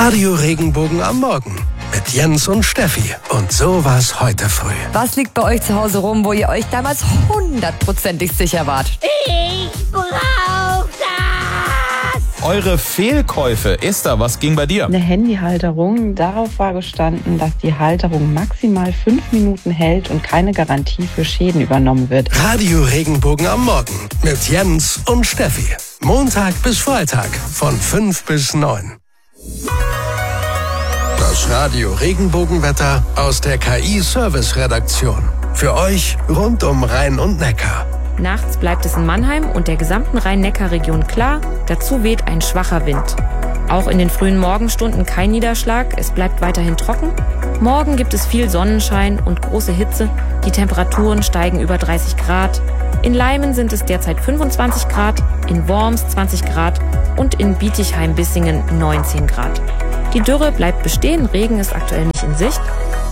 Radio Regenbogen am Morgen mit Jens und Steffi. Und so war's heute früh. Was liegt bei euch zu Hause rum, wo ihr euch damals 100%ig sicher wart? Ich brauch das! Eure Fehlkäufe. Esther, was ging bei dir? Eine Handyhalterung. Darauf war gestanden, dass die Halterung maximal 5 Minuten hält und keine Garantie für Schäden übernommen wird. Radio Regenbogen am Morgen mit Jens und Steffi. Montag bis Freitag von 5 bis 9. Das Radio Regenbogenwetter aus der KI-Service-Redaktion. Für euch rund um Rhein und Neckar. Nachts bleibt es in Mannheim und der gesamten Rhein-Neckar-Region klar, dazu weht ein schwacher Wind. Auch in den frühen Morgenstunden kein Niederschlag, es bleibt weiterhin trocken. Morgen gibt es viel Sonnenschein und große Hitze, die Temperaturen steigen über 30 Grad. In Leimen sind es derzeit 25 Grad, in Worms 20 Grad und in Bietigheim-Bissingen 19 Grad. Die Dürre bleibt bestehen, Regen ist aktuell nicht in Sicht.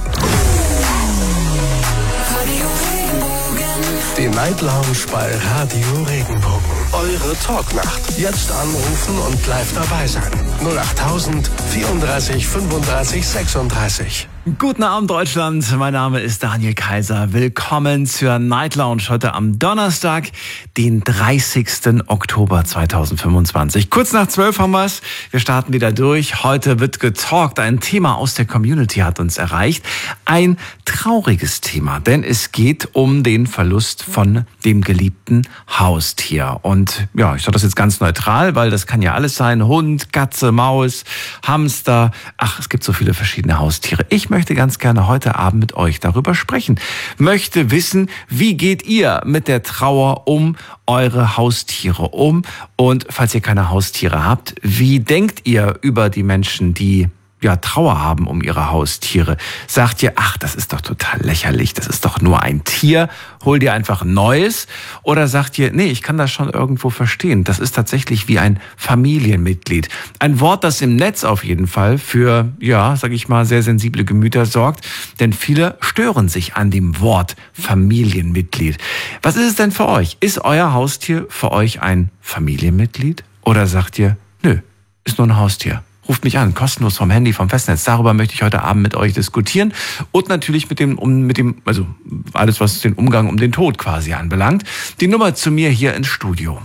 Die Night Lounge bei Radio Regenbogen. Eure Talknacht. Jetzt anrufen und live dabei sein. 08000 34 35 36. Guten Abend, Deutschland. Mein Name ist Daniel Kaiser. Willkommen zur Night Lounge heute am Donnerstag, den 30. Oktober 2025. Kurz nach 12 haben wir es. Wir starten wieder durch. Heute wird getalkt. Ein Thema aus der Community hat uns erreicht. Ein trauriges Thema, denn es geht um den Verlust von dem geliebten Haustier. Und ja, ich sage das jetzt ganz neutral, weil das kann ja alles sein. Hund, Katze, Maus, Hamster. Ach, es gibt so viele verschiedene Haustiere. Ich möchte ganz gerne heute Abend mit euch darüber sprechen. Möchte wissen, wie geht ihr mit der Trauer um eure Haustiere um? Und falls ihr keine Haustiere habt, wie denkt ihr über die Menschen, die Trauer haben um ihre Haustiere? Sagt ihr, ach, das ist doch total lächerlich, das ist doch nur ein Tier, hol dir einfach ein neues? Oder sagt ihr, nee, ich kann das schon irgendwo verstehen, das ist tatsächlich wie ein Familienmitglied. Ein Wort, das im Netz auf jeden Fall für, sag ich mal, sehr sensible Gemüter sorgt, denn viele stören sich an dem Wort Familienmitglied. Was ist es denn für euch? Ist euer Haustier für euch ein Familienmitglied? Oder sagt ihr, nö, ist nur ein Haustier? Ruft mich an, kostenlos vom Handy, vom Festnetz. Darüber möchte ich heute Abend mit euch diskutieren. Und natürlich also alles, was den Umgang um den Tod quasi anbelangt. Die Nummer zu mir hier ins Studio.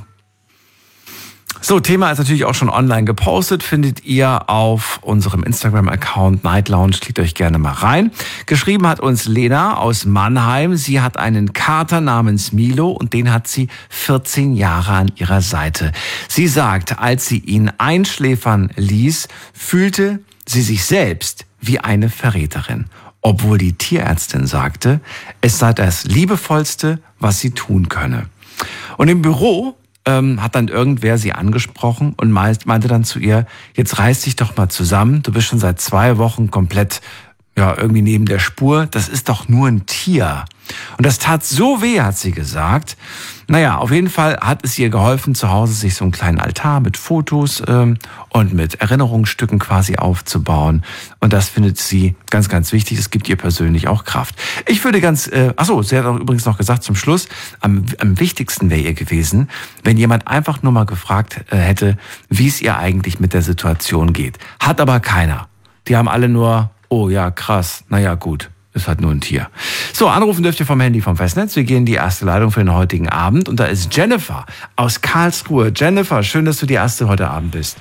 So, Thema ist natürlich auch schon online gepostet, findet ihr auf unserem Instagram-Account Night Lounge, klickt euch gerne mal rein. Geschrieben hat uns Lena aus Mannheim, sie hat einen Kater namens Milo und den hat sie 14 Jahre an ihrer Seite. Sie sagt, als sie ihn einschläfern ließ, fühlte sie sich selbst wie eine Verräterin, obwohl die Tierärztin sagte, es sei das Liebevollste, was sie tun könne. Und im Büro hat dann irgendwer sie angesprochen und meinte dann zu ihr, jetzt reiß dich doch mal zusammen, du bist schon seit 2 Wochen komplett irgendwie neben der Spur, das ist doch nur ein Tier. Und das tat so weh, hat sie gesagt. Naja, auf jeden Fall hat es ihr geholfen, zu Hause sich so einen kleinen Altar mit Fotos und mit Erinnerungsstücken quasi aufzubauen. Und das findet sie ganz, ganz wichtig. Es gibt ihr persönlich auch Kraft. Ich würde sie hat auch übrigens noch gesagt zum Schluss, am wichtigsten wäre ihr gewesen, wenn jemand einfach nur mal gefragt hätte, wie es ihr eigentlich mit der Situation geht. Hat aber keiner. Die haben alle nur, oh ja, krass, naja, gut. Ist halt nur ein Tier. So, anrufen dürft ihr vom Handy vom Festnetz. Wir gehen in die erste Leitung für den heutigen Abend. Und da ist Jennifer aus Karlsruhe. Jennifer, schön, dass du die erste heute Abend bist.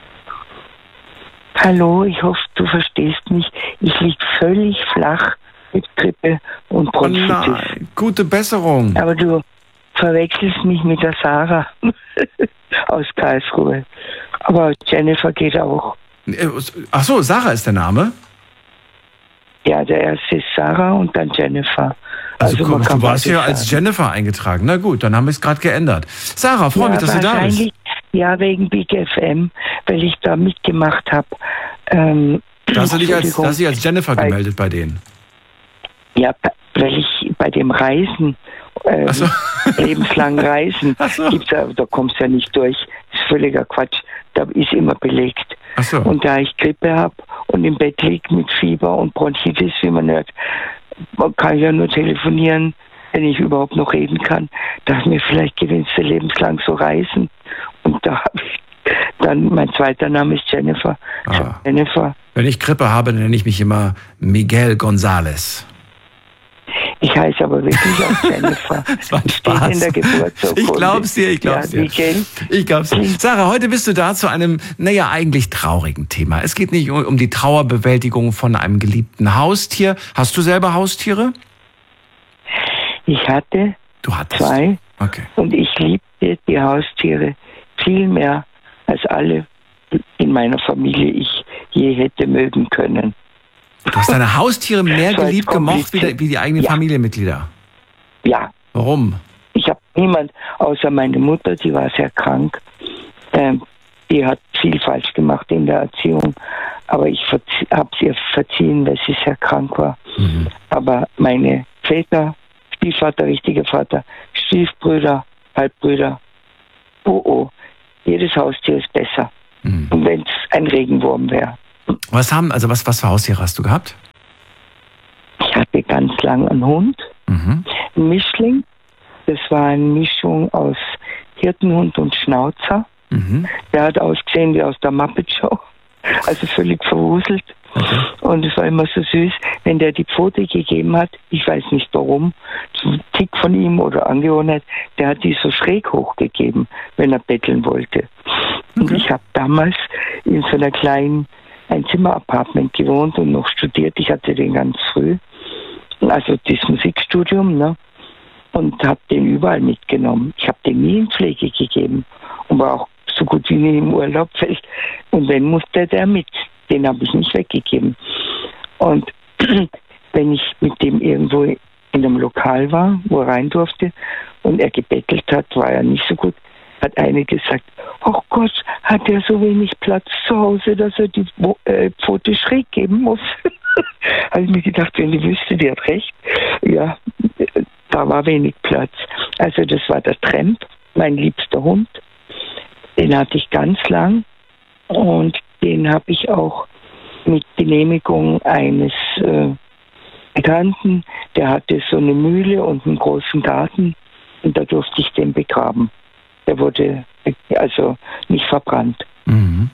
Hallo, ich hoffe, du verstehst mich. Ich liege völlig flach mit Grippe und Bronchitis. Oh nein, gute Besserung. Aber du verwechselst mich mit der Sarah aus Karlsruhe. Aber Jennifer geht auch. Ach so, Sarah ist der Name? Ja, der erste ist Sarah und dann Jennifer. Also du warst ja als Jennifer eingetragen. Na gut, dann haben wir es gerade geändert. Sarah, freue mich, dass du da bist. Ja, wegen Big FM, weil ich da mitgemacht habe. Da hast du dich als Jennifer gemeldet bei denen? Ja, weil ich bei dem Reisen, lebenslang Reisen, da kommst du ja nicht durch. Das ist völliger Quatsch. Da ist immer belegt. Ach so. Und da ich Grippe habe und im Bett liege mit Fieber und Bronchitis, wie man hört, kann ich ja nur telefonieren, wenn ich überhaupt noch reden kann. Dass mir vielleicht gewinnst du lebenslang so reisen. Und da Dann mein zweiter Name ist Jennifer. Jennifer. Wenn ich Grippe habe, nenne ich mich immer Miguel González. Ich heiße aber wirklich auch Jennifer. Das war ein Steht Spaß. in der Geburtsurkunde. Ich glaub's dir. Miguel. Ich glaub's dir. Sarah, heute bist du da zu einem, eigentlich traurigen Thema. Es geht nicht um die Trauerbewältigung von einem geliebten Haustier. Hast du selber Haustiere? Ich hatte Du hattest 2. Okay. Und ich liebte die Haustiere viel mehr als alle in meiner Familie ich je hätte mögen können. Du hast deine Haustiere mehr So geliebt, gemocht wie die eigenen Familienmitglieder. Ja. Warum? Ich habe niemand, außer meine Mutter, die war sehr krank. Die hat viel falsch gemacht in der Erziehung. Aber ich habe es ihr verziehen, weil sie sehr krank war. Mhm. Aber meine Väter, Stiefvater, richtiger Vater, Stiefbrüder, Halbbrüder, jedes Haustier ist besser. Mhm. Und wenn es ein Regenwurm wäre. Was für Haustiere hast du gehabt? Ich hatte ganz lang einen Hund, Mhm. ein Mischling. Das war eine Mischung aus Hirtenhund und Schnauzer. Mhm. Der hat ausgesehen wie aus der Muppet Show, also völlig verwuselt. Okay. Und es war immer so süß, wenn der die Pfote gegeben hat, ich weiß nicht warum, so ein Tick von ihm oder Angewohnheit, der hat die so schräg hochgegeben, wenn er betteln wollte. Und ich habe damals in so einer kleinen Einzimmer-Apartment gewohnt und noch studiert. Ich hatte den ganz früh, also das Musikstudium, ne? Und habe den überall mitgenommen. Ich habe den nie in Pflege gegeben und war auch so gut wie nie im Urlaub. Und wenn, musste der mit. Den habe ich nicht weggegeben. Und wenn ich mit dem irgendwo in einem Lokal war, wo er rein durfte und er gebettelt hat, war er nicht so gut, hat eine gesagt, oh Gott, hat er so wenig Platz zu Hause, dass er die Pfote schräg geben muss. Habe ich mir gedacht, wenn die wüsste, die hat recht. Ja, da war wenig Platz. Also das war der Tramp, mein liebster Hund. Den hatte ich ganz lang und den habe ich auch mit Genehmigung eines Bekannten, der hatte so eine Mühle und einen großen Garten und da durfte ich den begraben. Der wurde also nicht verbrannt. Mhm.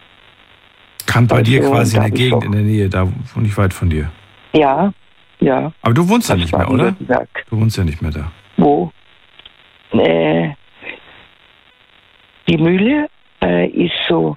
Kam bei dir quasi in der darf ich Gegend, doch. in der Nähe, da nicht weit von dir. Ja, ja. Aber du wohnst ja Das nicht war mehr, oder? Württemberg. Du wohnst ja nicht mehr da. Wo? Die Mühle ist so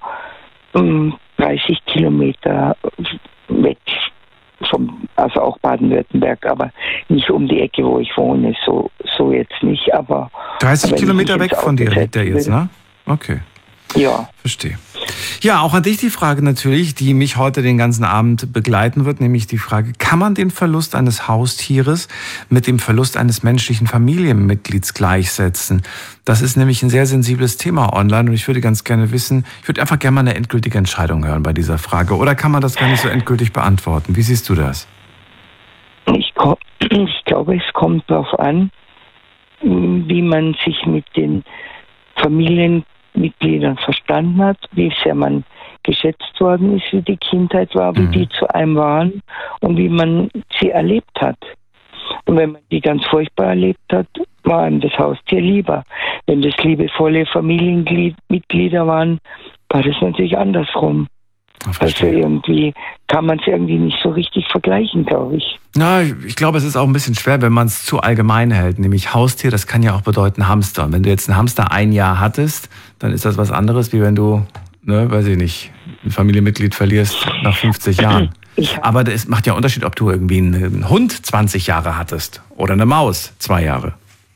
30 Kilometer weg also auch Baden-Württemberg, aber nicht um die Ecke, wo ich wohne, so jetzt nicht, aber 30 aber Kilometer wenn ich weg ins von dir Auto liegt der setzen jetzt, will. ne? Okay. Ja. Verstehe. Ja, auch an dich die Frage natürlich, die mich heute den ganzen Abend begleiten wird, nämlich die Frage, kann man den Verlust eines Haustieres mit dem Verlust eines menschlichen Familienmitglieds gleichsetzen? Das ist nämlich ein sehr sensibles Thema online und ich würde ganz gerne wissen, ich würde einfach gerne mal eine endgültige Entscheidung hören bei dieser Frage. Oder kann man das gar nicht so endgültig beantworten? Wie siehst du das? Ich glaube, es kommt darauf an, wie man sich mit den Familienmitgliedern verstanden hat, wie sehr man geschätzt worden ist, wie die Kindheit war, wie die zu einem waren und wie man sie erlebt hat. Und wenn man die ganz furchtbar erlebt hat, war einem das Haustier lieber. Wenn das liebevolle Familienmitglieder waren, war das natürlich andersrum. Also irgendwie kann man es irgendwie nicht so richtig vergleichen, glaube ich. Na, ich glaube, es ist auch ein bisschen schwer, wenn man es zu allgemein hält. Nämlich Haustier, das kann ja auch bedeuten Hamster. Und wenn du jetzt einen Hamster ein Jahr hattest, dann ist das was anderes, wie wenn du, weiß ich nicht, ein Familienmitglied verlierst nach 50 Jahren. Aber es macht ja einen Unterschied, ob du irgendwie einen Hund 20 Jahre hattest oder eine Maus 2 Jahre.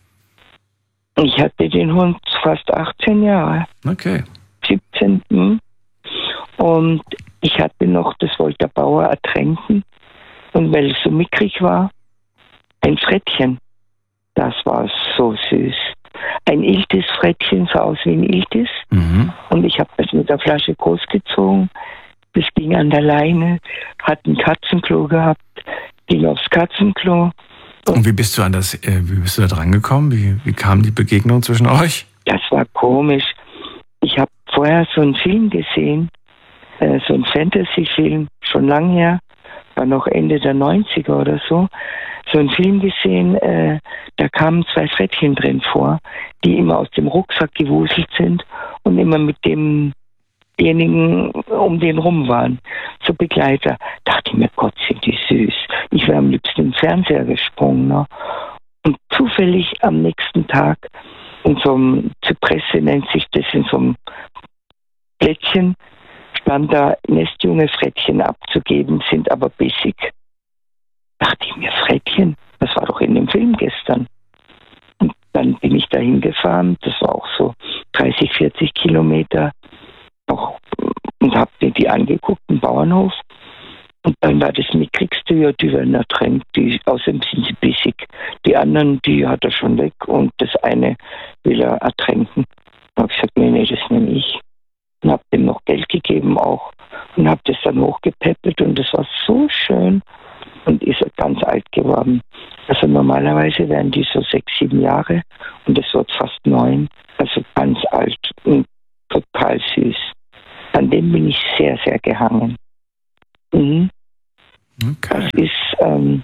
Ich hatte den Hund fast 18 Jahre. Okay. 17. Und ich hatte noch, das wollte der Bauer ertränken. Und weil es so mickrig war, ein Frettchen. Das war so süß. Ein Iltis-Frettchen, sah aus wie ein Iltis. Mhm. Und ich habe das mit der Flasche großgezogen. Das ging an der Leine, hat ein Katzenklo gehabt, ging aufs Katzenklo. Und wie bist du da dran gekommen? Wie kam die Begegnung zwischen euch? Das war komisch. Ich habe vorher so einen Film gesehen, so einen Fantasy-Film, schon lang her, war noch Ende der 90er oder so, so einen Film gesehen, da kamen 2 Frettchen drin vor, die immer aus dem Rucksack gewuselt sind und immer mit dem diejenigen um den rum waren, so Begleiter, dachte ich mir, Gott, sind die süß. Ich wäre am liebsten im Fernseher gesprungen. Ne? Und zufällig am nächsten Tag in so einem Zypresse nennt sich das, in so einem Plättchen, stand da nestjunge Frettchen abzugeben, sind aber bissig. Dachte ich mir, Frettchen, das war doch in dem Film gestern. Und dann bin ich da hingefahren, das war auch so 30, 40 Kilometer, und habe mir die angeguckt, im Bauernhof. Und dann war das mickrigste, ja, die werden ertränkt, außerdem sind sie bissig. Die anderen, die hat er schon weg und das eine will er ertränken. Da habe ich gesagt, nee, das nehme ich. Und habe dem noch Geld gegeben auch und habe das dann hochgepäppelt und das war so schön und ist ganz alt geworden. Also normalerweise wären die so 6, 7 Jahre und es wird fast 9, also ganz alt und total süß. An dem bin ich sehr, sehr gehangen. Mhm. Okay. Das ist,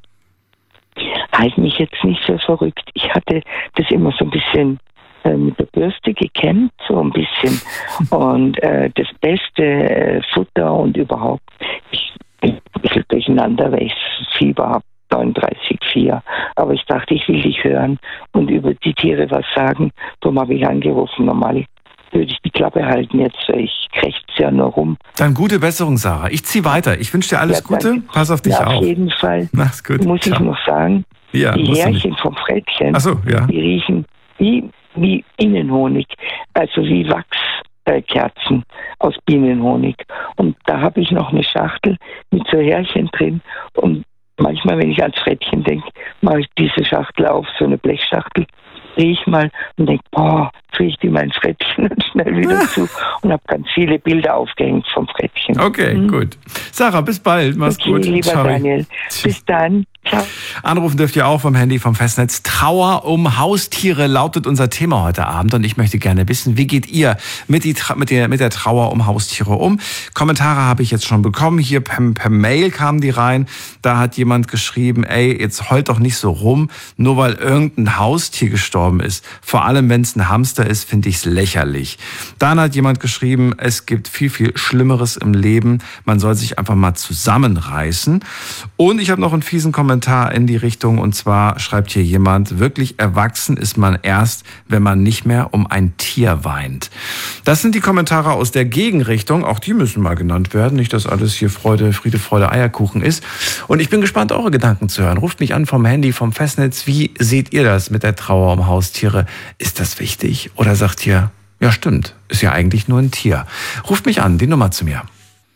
halt mich jetzt nicht so verrückt. Ich hatte das immer so ein bisschen mit der Bürste gekämmt, so ein bisschen. Und das beste Futter und überhaupt. Ich bin ein bisschen durcheinander, weil ich Fieber habe, 39,4. Aber ich dachte, ich will dich hören und über die Tiere was sagen. Darum habe ich angerufen. Normal würde ich die Klappe halten jetzt, weil ich krächze ja nur rum. Dann gute Besserung, Sarah. Ich ziehe weiter. Ich wünsche dir alles Gute. Danke. Pass auf dich auf. Auf jeden Fall. Mach's gut. Muss ich noch sagen, ja, die Härchen vom Frettchen, die riechen wie Bienenhonig, also wie Wachskerzen aus Bienenhonig. Und da habe ich noch eine Schachtel mit so Härchen drin. Und manchmal, wenn ich ans Frettchen denke, mache ich diese Schachtel auf, so eine Blechschachtel, riech mal und denke, boah, kriege ich die mein Frettchen und schnell wieder zu und habe ganz viele Bilder aufgehängt vom Frettchen. Okay, gut. Sarah, bis bald. Mach's gut. Lieber Daniel. Bis dann. Ciao. Anrufen dürft ihr auch vom Handy, vom Festnetz. Trauer um Haustiere lautet unser Thema heute Abend. Und ich möchte gerne wissen, wie geht ihr mit der Trauer um Haustiere um? Kommentare habe ich jetzt schon bekommen. Hier per Mail kamen die rein. Da hat jemand geschrieben, ey, jetzt heult doch nicht so rum, nur weil irgendein Haustier gestorben ist. Vor allem, wenn es ein Hamster ist, finde ich es lächerlich. Dann hat jemand geschrieben, es gibt viel, viel Schlimmeres im Leben. Man soll sich einfach mal zusammenreißen. Und ich habe noch einen fiesen Kommentar in die Richtung, und zwar schreibt hier jemand, wirklich erwachsen ist man erst, wenn man nicht mehr um ein Tier weint. Das sind die Kommentare aus der Gegenrichtung, auch die müssen mal genannt werden, nicht, dass alles hier Friede, Freude, Eierkuchen ist. Und ich bin gespannt, eure Gedanken zu hören. Ruft mich an vom Handy, vom Festnetz. Wie seht ihr das mit der Trauer um Haustiere? Ist das wichtig? Oder sagt ihr, ja stimmt, ist ja eigentlich nur ein Tier. Ruft mich an, die Nummer zu mir.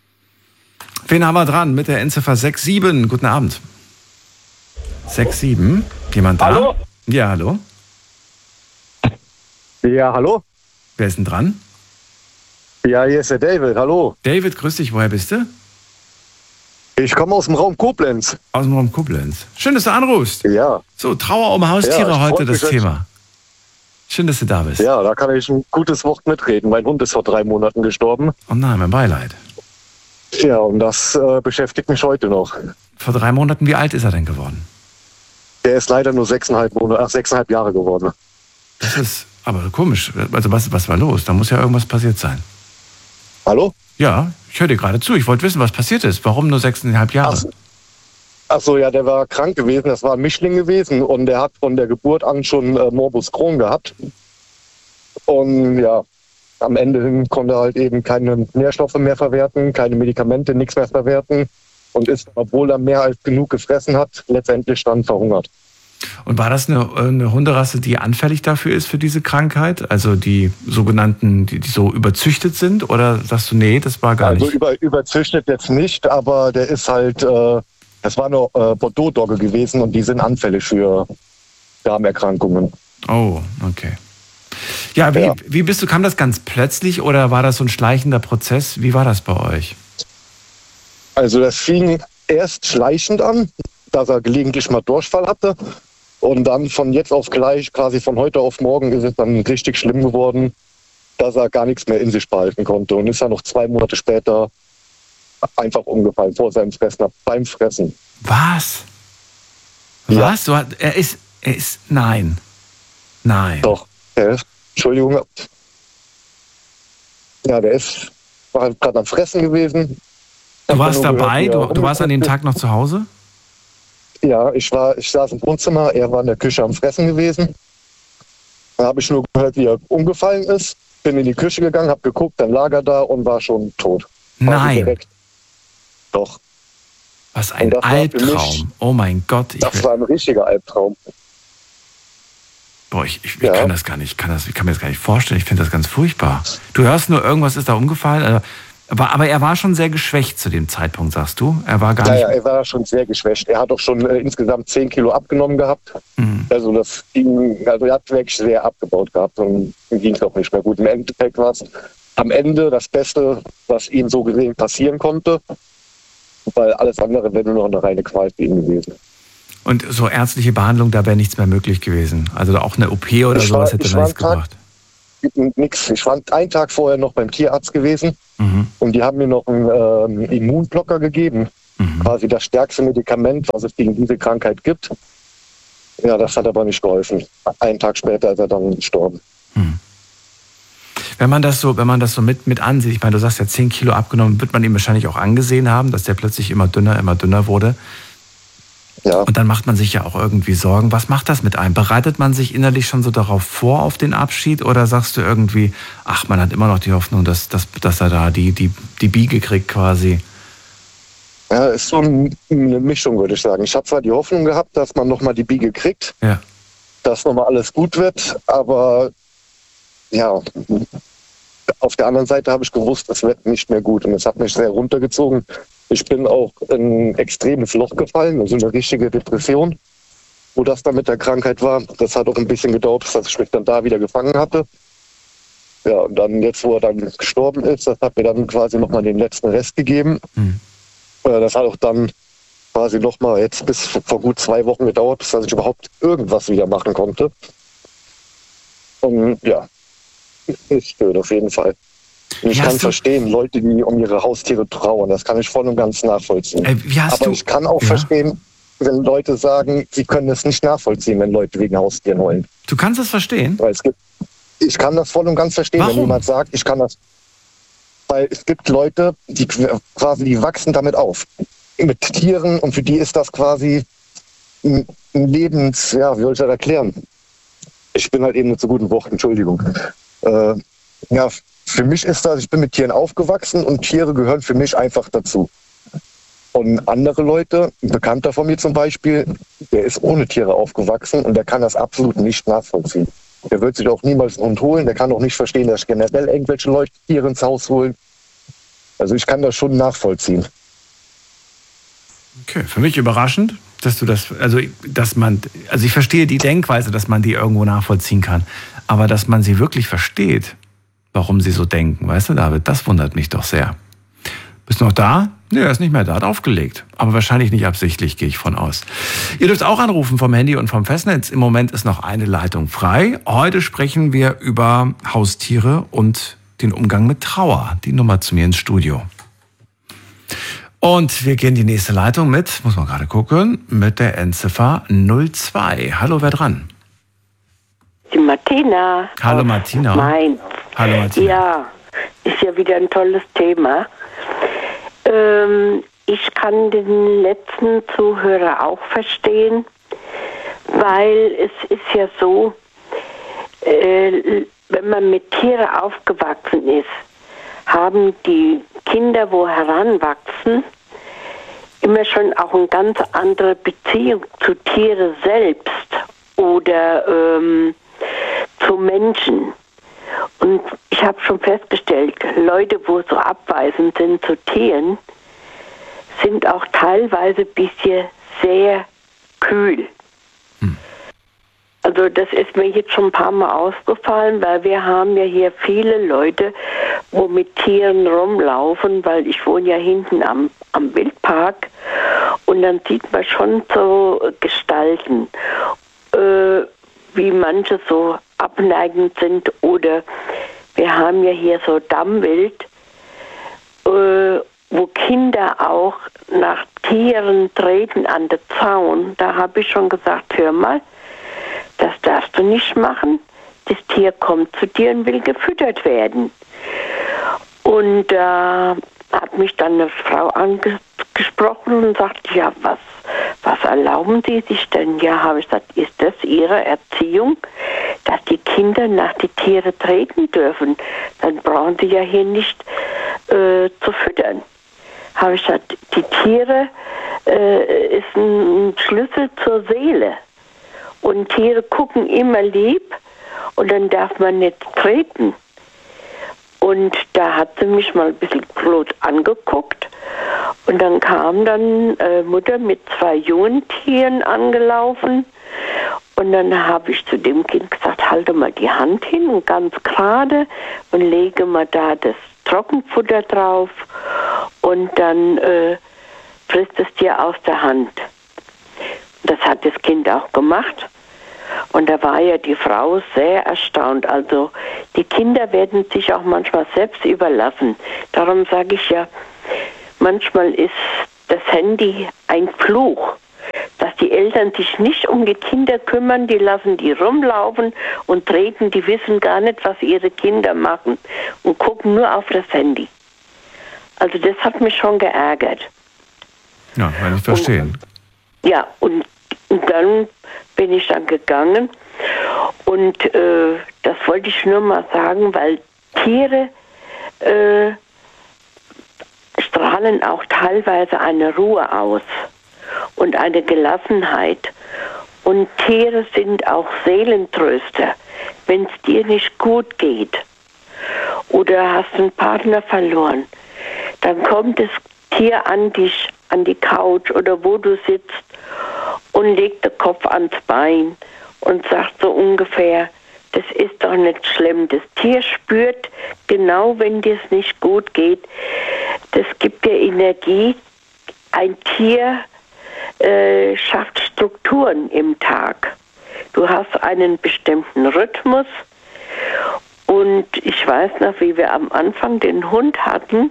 Wen haben wir dran mit der Endziffer 67? Guten Abend. 67? Jemand da? Hallo? Ja, hallo? Ja, hallo? Wer ist denn dran? Ja, hier ist der David, hallo. David, grüß dich, woher bist du? Ich komme aus dem Raum Koblenz. Aus dem Raum Koblenz. Schön, dass du anrufst. Ja. So, Trauer um Haustiere, ja, heute das Thema. Schön, dass du da bist. Ja, da kann ich ein gutes Wort mitreden. Mein Hund ist vor 3 Monaten gestorben. Oh nein, mein Beileid. Ja, und das beschäftigt mich heute noch. Vor 3 Monaten, wie alt ist er denn geworden? Der ist leider nur 6,5 Jahre geworden. Das ist aber komisch. Also was war los? Da muss ja irgendwas passiert sein. Hallo? Ja, ich höre dir gerade zu. Ich wollte wissen, was passiert ist. Warum nur 6,5 Jahre? Ach so, ja, der war krank gewesen. Das war ein Mischling gewesen und der hat von der Geburt an schon Morbus Crohn gehabt. Und ja, am Ende konnte er halt eben keine Nährstoffe mehr verwerten, keine Medikamente, nichts mehr verwerten und ist, obwohl er mehr als genug gefressen hat, letztendlich dann verhungert. Und war das eine Hunderasse, die anfällig dafür ist, für diese Krankheit? Also die sogenannten, die so überzüchtet sind? Oder sagst du, nee, das war gar nicht? Also überzüchtet jetzt nicht, aber der ist halt, das war nur Bordeaux-Dogge gewesen und die sind anfällig für Darmerkrankungen. Oh, okay. Ja, wie kam das ganz plötzlich oder war das so ein schleichender Prozess? Wie war das bei euch? Also das fing erst schleichend an, dass er gelegentlich mal Durchfall hatte. Und dann von jetzt auf gleich, quasi von heute auf morgen, ist es dann richtig schlimm geworden, dass er gar nichts mehr in sich behalten konnte. Und ist dann noch 2 Monate später einfach umgefallen vor seinem Fressen, beim Fressen. Was? Ja. Was? Er ist, nein. Nein. Doch. Entschuldigung. Ja, der ist war halt gerade am Fressen gewesen. Du warst dabei? Du warst an dem Tag noch zu Hause? Ja, ich saß im Wohnzimmer, er war in der Küche am Fressen gewesen. Da habe ich nur gehört, wie er umgefallen ist. Bin in die Küche gegangen, habe geguckt, dann lag er da und war schon tot. Nein. Direkt. Doch. Was ein Albtraum. Oh mein Gott. Das war ein richtiger Albtraum. Boah, ich kann das gar nicht, ich kann mir das gar nicht vorstellen. Ich finde das ganz furchtbar. Du hörst nur, irgendwas ist da umgefallen. Aber er war schon sehr geschwächt zu dem Zeitpunkt, sagst du? Er war gar nicht. Ja, er war schon sehr geschwächt. Er hat auch schon insgesamt 10 Kilo abgenommen gehabt. Mhm. Also er hat wirklich sehr abgebaut gehabt und ging es auch nicht mehr gut. Im Endeffekt war es am Ende das Beste, was ihm so gesehen passieren konnte, weil alles andere wäre nur noch eine reine Qual für ihn gewesen. Und so ärztliche Behandlung, da wäre nichts mehr möglich gewesen? Also auch eine OP oder sowas hätte nichts gebracht? Nix. Ich war einen Tag vorher noch beim Tierarzt gewesen und die haben mir noch einen Immunblocker gegeben. Quasi das stärkste Medikament, was es gegen diese Krankheit gibt. Ja, das hat aber nicht geholfen. Einen Tag später ist er dann gestorben. Wenn man das so mit ansieht, ich meine, du sagst ja 10 Kilo abgenommen, wird man ihm wahrscheinlich auch angesehen haben, dass der plötzlich immer dünner wurde. Ja. Und dann macht man sich ja auch irgendwie Sorgen. Was macht das mit einem? Bereitet man sich innerlich schon so darauf vor, auf den Abschied? Oder sagst du irgendwie, ach, man hat immer noch die Hoffnung, dass er da die Biege kriegt quasi? Ja, ist so eine Mischung, würde ich sagen. Ich habe zwar die Hoffnung gehabt, dass man nochmal die Biege kriegt, dass nochmal alles gut wird, aber ja, auf der anderen Seite habe ich gewusst, es wird nicht mehr gut und es hat mich sehr runtergezogen. Ich bin auch in ein extremes Loch gefallen, also eine richtige Depression, wo das dann mit der Krankheit war. Das hat auch ein bisschen gedauert, dass ich mich dann da wieder gefangen hatte. Ja, und dann jetzt, wo er dann gestorben ist, das hat mir dann quasi nochmal den letzten Rest gegeben. Das hat auch dann quasi nochmal jetzt bis vor gut 2 Wochen gedauert, bis ich überhaupt irgendwas wieder machen konnte. Und ja, ist blöd auf jeden Fall. Ich kann verstehen, Leute, die um ihre Haustiere trauern. Das kann ich voll und ganz nachvollziehen. Aber ich kann auch verstehen, wenn Leute sagen, sie können es nicht nachvollziehen, wenn Leute wegen Haustieren heulen. Du kannst das verstehen? Ich kann das voll und ganz verstehen, wenn jemand sagt, ich kann das. Weil es gibt Leute, die wachsen damit auf. Mit Tieren und für die ist das quasi ein Lebens... Ja, wie soll ich das erklären? Ich bin halt eben nicht so gut in Worten, Entschuldigung. Für mich ist das, ich bin mit Tieren aufgewachsen und Tiere gehören für mich einfach dazu. Und andere Leute, ein Bekannter von mir zum Beispiel, der ist ohne Tiere aufgewachsen und der kann das absolut nicht nachvollziehen. Der wird sich auch niemals einen Hund holen, der kann auch nicht verstehen, dass generell irgendwelche Leute Tiere ins Haus holen. Also ich kann das schon nachvollziehen. Okay, für mich überraschend, dass du das, also ich verstehe die Denkweise, dass man die irgendwo nachvollziehen kann, aber dass man sie wirklich versteht, warum sie so denken, weißt du, David, das wundert mich doch sehr. Bist du noch da? Nee, er ist nicht mehr da, hat aufgelegt. Aber wahrscheinlich nicht absichtlich, gehe ich von aus. Ihr dürft auch anrufen vom Handy und vom Festnetz. Im Moment ist noch eine Leitung frei. Heute sprechen wir über Haustiere und den Umgang mit Trauer. Die Nummer zu mir ins Studio. Und wir gehen die nächste Leitung mit, muss man gerade gucken, mit der Endziffer 02. Hallo, wer dran? Die Martina. Hallo Martina. Mainz. Hallo Martina. Ja, ist ja wieder ein tolles Thema. Ich kann den letzten Zuhörer auch verstehen, weil es ist ja so, wenn man mit Tieren aufgewachsen ist, haben die Kinder, wo heranwachsen, immer schon auch eine ganz andere Beziehung zu Tieren selbst oder zu Menschen. Und ich habe schon festgestellt, Leute, wo so abweisend sind zu Tieren, sind auch teilweise ein bisschen sehr kühl. Also das ist mir jetzt schon ein paar Mal aufgefallen, weil wir haben ja hier viele Leute, wo mit Tieren rumlaufen, weil ich wohne ja hinten am Wildpark und dann sieht man schon so Gestalten, wie manche so abneigend sind oder wir haben ja hier so Dammwild, wo Kinder auch nach Tieren treten an den Zaun. Da habe ich schon gesagt, hör mal, das darfst du nicht machen. Das Tier kommt zu dir und will gefüttert werden. Und da hat mich dann eine Frau angesprochen und sagte, ja, was erlauben Sie sich denn? Ja, habe ich gesagt, ist das Ihre Erziehung, dass die Kinder nach die Tiere treten dürfen? Dann brauchen Sie ja hier nicht zu füttern. Habe ich gesagt, die Tiere ist ein Schlüssel zur Seele. Und Tiere gucken immer lieb und dann darf man nicht treten. Und da hat sie mich mal ein bisschen blöd angeguckt. Und dann kam dann Mutter mit 2 jungen Tieren angelaufen. Und dann habe ich zu dem Kind gesagt, halte mal die Hand hin und ganz gerade und lege mal da das Trockenfutter drauf. Und dann frisst es dir aus der Hand. Das hat das Kind auch gemacht. Und da war ja die Frau sehr erstaunt. Also die Kinder werden sich auch manchmal selbst überlassen. Darum sage ich ja, manchmal ist das Handy ein Fluch, dass die Eltern sich nicht um die Kinder kümmern, die lassen die rumlaufen und treten, die wissen gar nicht, was ihre Kinder machen und gucken nur auf das Handy. Also das hat mich schon geärgert. Ja, kann ich verstehen. Und dann bin ich dann gegangen und das wollte ich nur mal sagen, weil Tiere strahlen auch teilweise eine Ruhe aus und eine Gelassenheit. Und Tiere sind auch Seelentröster, wenn es dir nicht gut geht oder hast einen Partner verloren. Dann kommt das Tier an dich, an die Couch oder wo du sitzt und legt den Kopf ans Bein und sagt so ungefähr, das ist doch nicht schlimm. Das Tier spürt genau, wenn dir es nicht gut geht. Das gibt dir Energie. Ein Tier schafft Strukturen im Tag. Du hast einen bestimmten Rhythmus. Und ich weiß noch, wie wir am Anfang den Hund hatten,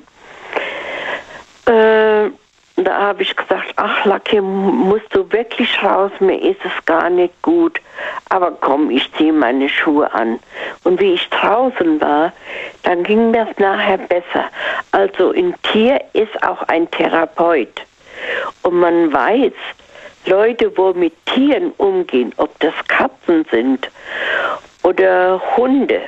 da habe ich gesagt, ach Lucky, musst du wirklich raus, mir ist es gar nicht gut. Aber komm, ich ziehe meine Schuhe an. Und wie ich draußen war, dann ging das nachher besser. Also ein Tier ist auch ein Therapeut. Und man weiß, Leute, wo mit Tieren umgehen, ob das Katzen sind oder Hunde,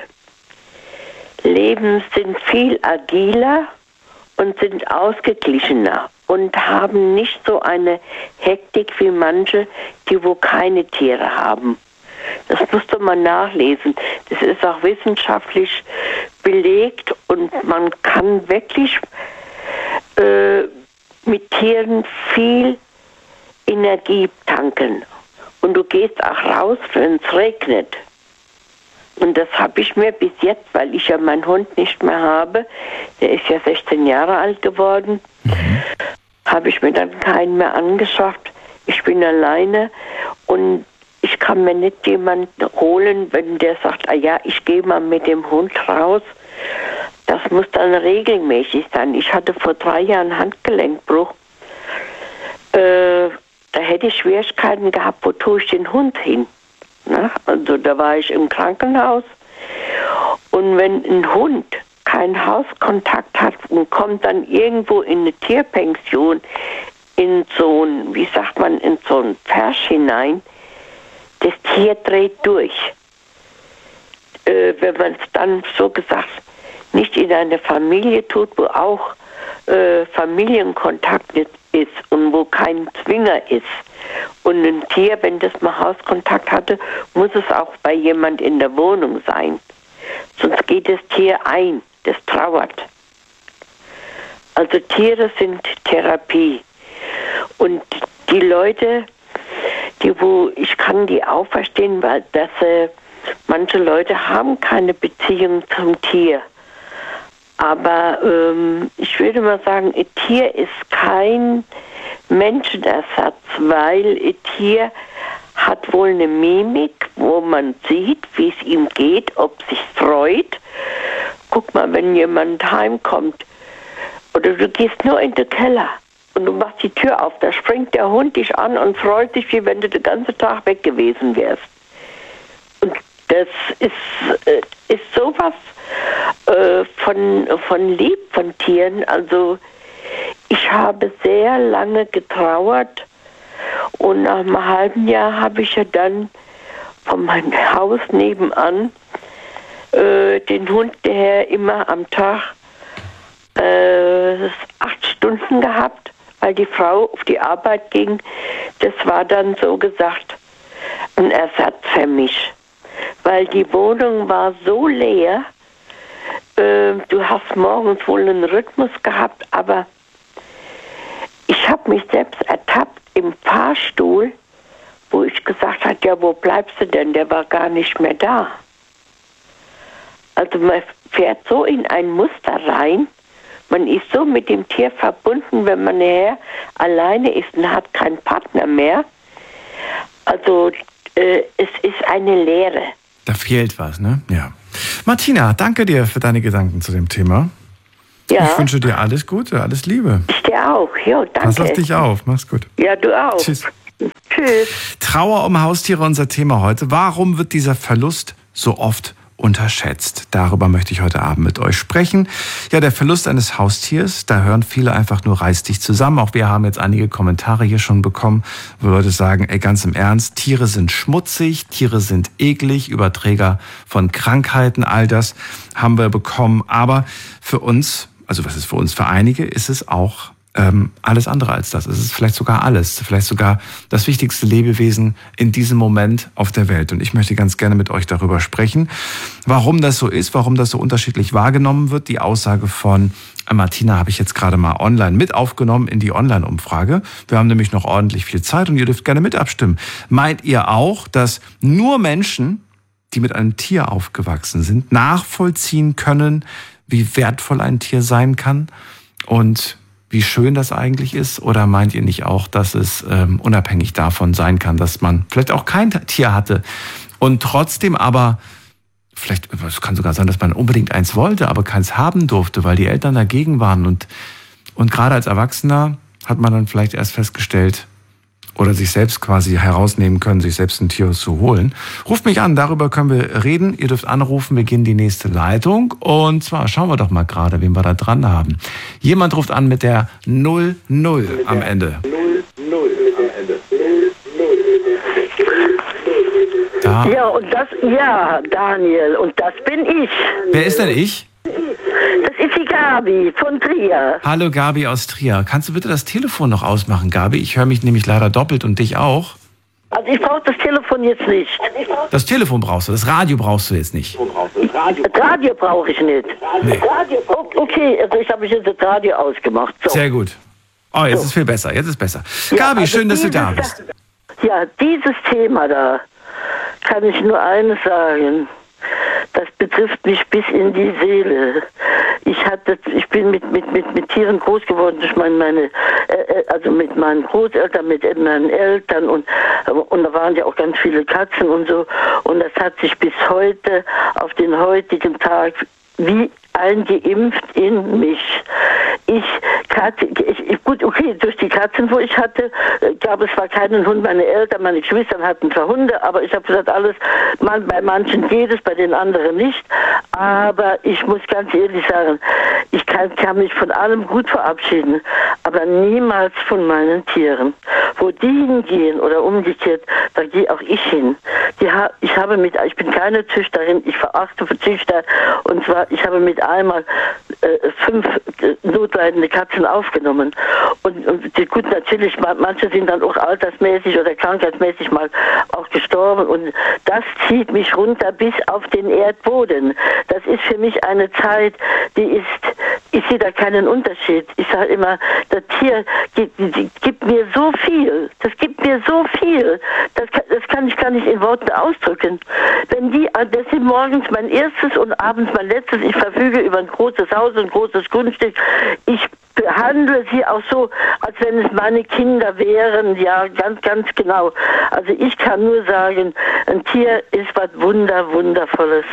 sind viel agiler und sind ausgeglichener und haben nicht so eine Hektik wie manche, die wo keine Tiere haben. Das musste man nachlesen. Das ist auch wissenschaftlich belegt und man kann wirklich mit Tieren viel Energie tanken. Und du gehst auch raus, wenn es regnet. Und das habe ich mir bis jetzt, weil ich ja meinen Hund nicht mehr habe, der ist ja 16 Jahre alt geworden, habe ich mir dann keinen mehr angeschafft. Ich bin alleine und ich kann mir nicht jemanden holen, wenn der sagt, ah ja, ich gehe mal mit dem Hund raus. Das muss dann regelmäßig sein. Ich hatte vor 3 Jahren Handgelenkbruch. Da hätte ich Schwierigkeiten gehabt, wo tue ich den Hund hin? Na, also da war ich im Krankenhaus. Und wenn ein Hund keinen Hauskontakt hat und kommt dann irgendwo in eine Tierpension, in so ein, wie sagt man, in so ein Pferch hinein, das Tier dreht durch. Wenn man es dann, so gesagt, nicht in eine Familie tut, wo auch Familienkontakt ist und wo kein Zwinger ist. Und ein Tier, wenn das mal Hauskontakt hatte, muss es auch bei jemand in der Wohnung sein. Sonst geht das Tier ein, das trauert. Also Tiere sind Therapie. Und die Leute, ich kann die auch verstehen, weil manche Leute haben keine Beziehung zum Tier. Aber ich würde mal sagen, ein Tier ist kein Menschenersatz, weil ein Tier hat wohl eine Mimik, wo man sieht, wie es ihm geht, ob es sich freut. Guck mal, wenn jemand heimkommt oder du gehst nur in den Keller und du machst die Tür auf, da springt der Hund dich an und freut sich, wie wenn du den ganzen Tag weg gewesen wärst. Und das ist sowas von Tieren. Also ich habe sehr lange getrauert und nach einem halben Jahr habe ich ja dann von meinem Haus nebenan den Hund, der immer am Tag 8 Stunden gehabt, weil die Frau auf die Arbeit ging. Das war dann so gesagt ein Ersatz für mich, weil die Wohnung war so leer. Du hast morgens wohl einen Rhythmus gehabt, aber ich habe mich selbst ertappt im Fahrstuhl, wo ich gesagt habe, ja, wo bleibst du denn? Der war gar nicht mehr da. Also man fährt so in ein Muster rein, man ist so mit dem Tier verbunden, wenn man nachher alleine ist und hat keinen Partner mehr. Also es ist eine Leere. Da fehlt was, ne? Ja. Martina, danke dir für deine Gedanken zu dem Thema. Ja. Ich wünsche dir alles Gute, alles Liebe. Ich dir auch. Jo, danke. Pass auf dich auf. Mach's gut. Ja, du auch. Tschüss. Tschüss. Trauer um Haustiere, unser Thema heute. Warum wird dieser Verlust so oft unterschätzt? Darüber möchte ich heute Abend mit euch sprechen. Ja, der Verlust eines Haustiers, da hören viele einfach nur reiß dich zusammen. Auch wir haben jetzt einige Kommentare hier schon bekommen, wo Leute sagen, ey, ganz im Ernst, Tiere sind schmutzig, Tiere sind eklig, Überträger von Krankheiten, all das haben wir bekommen. Aber für uns, also was ist für uns, für einige ist es auch alles andere als das. Es ist vielleicht sogar alles, vielleicht sogar das wichtigste Lebewesen in diesem Moment auf der Welt. Und ich möchte ganz gerne mit euch darüber sprechen, warum das so ist, warum das so unterschiedlich wahrgenommen wird. Die Aussage von Martina habe ich jetzt gerade mal online mit aufgenommen in die Online-Umfrage. Wir haben nämlich noch ordentlich viel Zeit und ihr dürft gerne mit abstimmen. Meint ihr auch, dass nur Menschen, die mit einem Tier aufgewachsen sind, nachvollziehen können, wie wertvoll ein Tier sein kann und wie schön das eigentlich ist? Oder meint ihr nicht auch, dass es unabhängig davon sein kann, dass man vielleicht auch kein Tier hatte und trotzdem aber, vielleicht, es kann sogar sein, dass man unbedingt eins wollte, aber keins haben durfte, weil die Eltern dagegen waren und gerade als Erwachsener hat man dann vielleicht erst festgestellt oder sich selbst quasi herausnehmen können, sich selbst ein Tier zu holen. Ruft mich an, darüber können wir reden. Ihr dürft anrufen, wir gehen die nächste Leitung. Und zwar schauen wir doch mal gerade, wen wir da dran haben. Jemand ruft an mit der 00 am Ende. 00 am Ende. Da. Ja, Daniel, und das bin ich. Wer ist denn ich? Das ist die Gabi von Trier. Hallo Gabi aus Trier. Kannst du bitte das Telefon noch ausmachen, Gabi? Ich höre mich nämlich leider doppelt und dich auch. Also ich brauche das Telefon jetzt nicht. Das Telefon brauchst du, das Radio brauchst du jetzt nicht. Das Radio brauche ich nicht. Nee. Okay, also ich habe jetzt das Radio ausgemacht. So. Sehr gut. Oh, jetzt ist viel besser, jetzt ist besser. Ja, Gabi, also schön, dass du da bist. Ja, dieses Thema da, kann ich nur eines sagen. Das betrifft mich bis in die Seele. Ich bin mit Tieren groß geworden durch also mit meinen Großeltern, mit meinen Eltern und da waren ja auch ganz viele Katzen und so. Und das hat sich bis heute, auf den heutigen Tag, wie eingeimpft in mich. Gut, okay, durch die Katzen, wo ich hatte, gab es zwar keinen Hund, meine Eltern, meine Geschwister hatten zwar Hunde, aber ich habe gesagt, alles, bei manchen geht es, bei den anderen nicht. Aber ich muss ganz ehrlich sagen, ich kann mich von allem gut verabschieden, aber niemals von meinen Tieren. Wo die hingehen oder umgekehrt, da gehe auch ich hin. Ich bin keine Züchterin, ich verachte Züchter, und zwar, ich habe mit einmal 5 notleidende Katzen aufgenommen. Und gut, natürlich, manche sind dann auch altersmäßig oder krankheitsmäßig mal auch gestorben. Und das zieht mich runter bis auf den Erdboden. Das ist für mich eine Zeit, ich sehe da keinen Unterschied. Ich sage immer, das Tier gibt mir so viel. Das gibt mir so viel. Das kann ich gar nicht in Worten ausdrücken. Das sind morgens mein erstes und abends mein letztes. Ich verfüge über ein großes Haus, ein großes Grundstück. Ich behandle sie auch so, als wenn es meine Kinder wären. Ja, ganz, ganz genau. Also ich kann nur sagen, ein Tier ist was Wundervolles.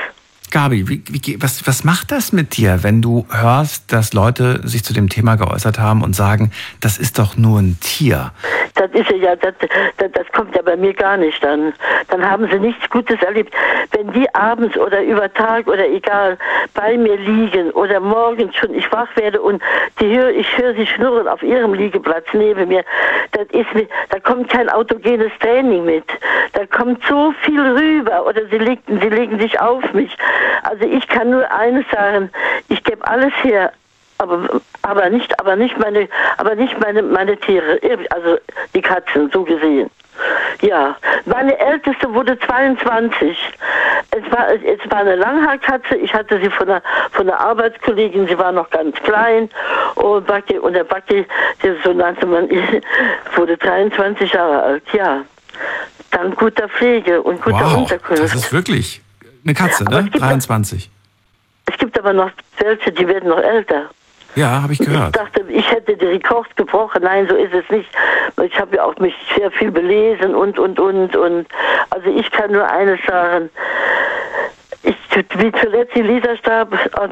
Gabi, was macht das mit dir, wenn du hörst, dass Leute sich zu dem Thema geäußert haben und sagen, das ist doch nur ein Tier? Das ist ja, das kommt ja bei mir gar nicht an. Dann haben sie nichts Gutes erlebt. Wenn die abends oder über Tag oder egal bei mir liegen oder morgens schon ich wach werde und ich höre sie schnurren auf ihrem Liegeplatz neben mir, da kommt kein autogenes Training mit. Da kommt so viel rüber oder sie legen sich auf mich. Also ich kann nur eines sagen, ich gebe alles her, aber nicht meine Tiere, also die Katzen, so gesehen. Ja, meine Älteste wurde 22. Es war eine Langhaarkatze. Ich hatte sie von einer Arbeitskollegin. Sie war noch ganz klein. Und der Backe, so nannte man ihn, wurde 23 Jahre alt. Ja, dank guter Pflege und guter Unterkunft. Das ist wirklich eine Katze, ne? 23. Es gibt aber noch welche, die werden noch älter. Ja, habe ich gehört. Ich dachte, ich hätte den Rekord gebrochen. Nein, so ist es nicht. Ich habe ja auch mich sehr viel belesen und. Also ich kann nur eines sagen. Wie zuletzt die Lisa starb, also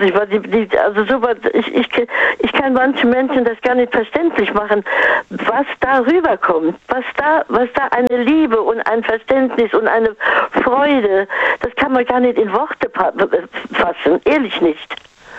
ich kann manchen Menschen das gar nicht verständlich machen, was da rüberkommt, was da eine Liebe und ein Verständnis und eine Freude, das kann man gar nicht in Worte fassen, ehrlich nicht.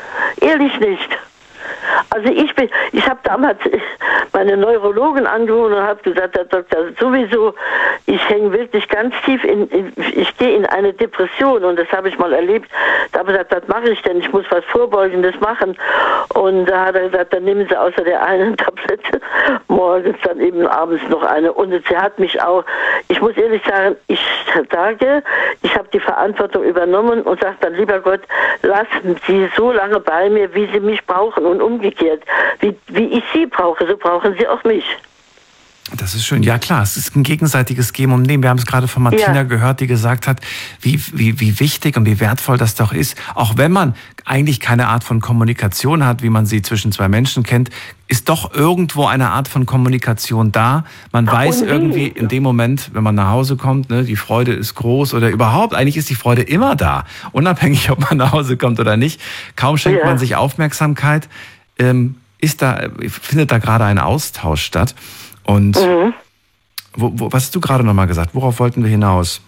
Also ich habe damals meine Neurologin angerufen und habe gesagt, Herr Doktor, sowieso, ich hänge wirklich ganz tief ich gehe in eine Depression und das habe ich mal erlebt. Da habe ich gesagt, was mache ich denn? Ich muss was Vorbeugendes machen. Und da hat er gesagt, dann nehmen Sie außer der einen Tablette morgens dann eben abends noch eine. Und sie hat mich auch, ich muss ehrlich sagen, ich habe die Verantwortung übernommen und sage dann, lieber Gott, lassen Sie so lange bei mir, wie Sie mich brauchen und umgekehrt. Wie ich Sie brauche, so brauchen Sie auch mich. Das ist schön. Ja klar, es ist ein gegenseitiges Geben und Nehmen. Wir haben es gerade von Martina gehört, die gesagt hat, wie wichtig und wie wertvoll das doch ist. Auch wenn man eigentlich keine Art von Kommunikation hat, wie man sie zwischen zwei Menschen kennt, ist doch irgendwo eine Art von Kommunikation da. Man weiß irgendwie in dem Moment, wenn man nach Hause kommt, ne, die Freude ist groß oder überhaupt, eigentlich ist die Freude immer da. Unabhängig, ob man nach Hause kommt oder nicht. Kaum schenkt man sich Aufmerksamkeit, findet da gerade ein Austausch statt. Und was hast du gerade nochmal gesagt? Worauf wollten wir hinaus?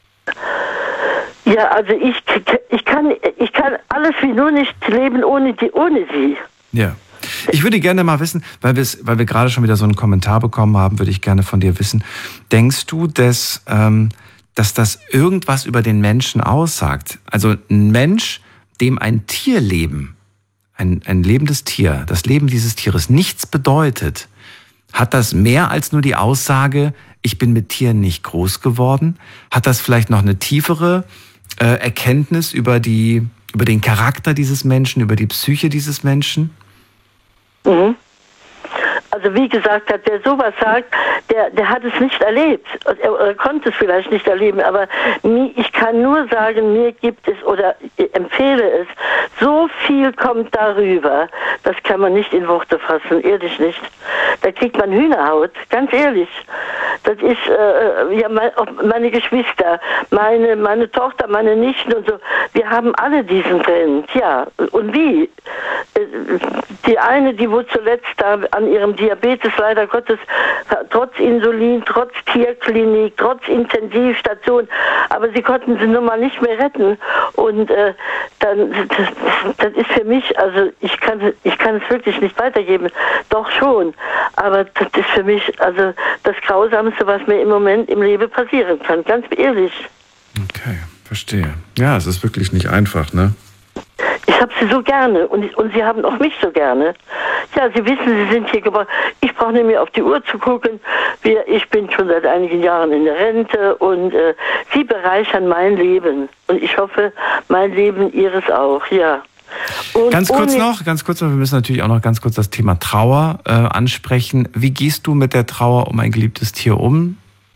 Ja, also ich kann alles wie nur nicht leben ohne sie. Ja. Ich würde gerne mal wissen, weil wir gerade schon wieder so einen Kommentar bekommen haben, würde ich gerne von dir wissen. Denkst du, dass das irgendwas über den Menschen aussagt? Also ein Mensch, dem ein Tierleben, ein lebendes Tier, das Leben dieses Tieres nichts bedeutet, hat das mehr als nur die Aussage, ich bin mit Tieren nicht groß geworden? Hat das vielleicht noch eine tiefere Erkenntnis über den Charakter dieses Menschen, über die Psyche dieses Menschen? Mhm. Also wie gesagt, wer sowas sagt, der hat es nicht erlebt. Er konnte es vielleicht nicht erleben, aber ich kann nur sagen, mir gibt es oder empfehle es, so viel kommt darüber, das kann man nicht in Worte fassen, ehrlich nicht. Da kriegt man Hühnerhaut, ganz ehrlich. Das ist, meine Geschwister, meine Tochter, meine Nichten und so, wir haben alle diesen Trend, ja. Und wie? Die eine, die wohl zuletzt da an ihrem Diabetes leider Gottes, trotz Insulin, trotz Tierklinik, trotz Intensivstation, aber sie konnten sie nun mal nicht mehr retten. Und das ist für mich, also ich kann es wirklich nicht weitergeben, doch schon, aber das ist für mich also das Grausamste, was mir im Moment im Leben passieren kann, ganz ehrlich. Okay, verstehe. Ja, es ist wirklich nicht einfach, ne? Ich habe sie so gerne und sie haben auch mich so gerne. Ja, Sie wissen, Sie sind hier geboren. Ich brauche nicht mehr auf die Uhr zu gucken. Ich bin schon seit einigen Jahren in der Rente und Sie bereichern mein Leben. Und ich hoffe, mein Leben Ihres auch, ja. Und ganz kurz noch, wir müssen natürlich auch noch ganz kurz das Thema Trauer ansprechen. Wie gehst du mit der Trauer um ein geliebtes Tier um?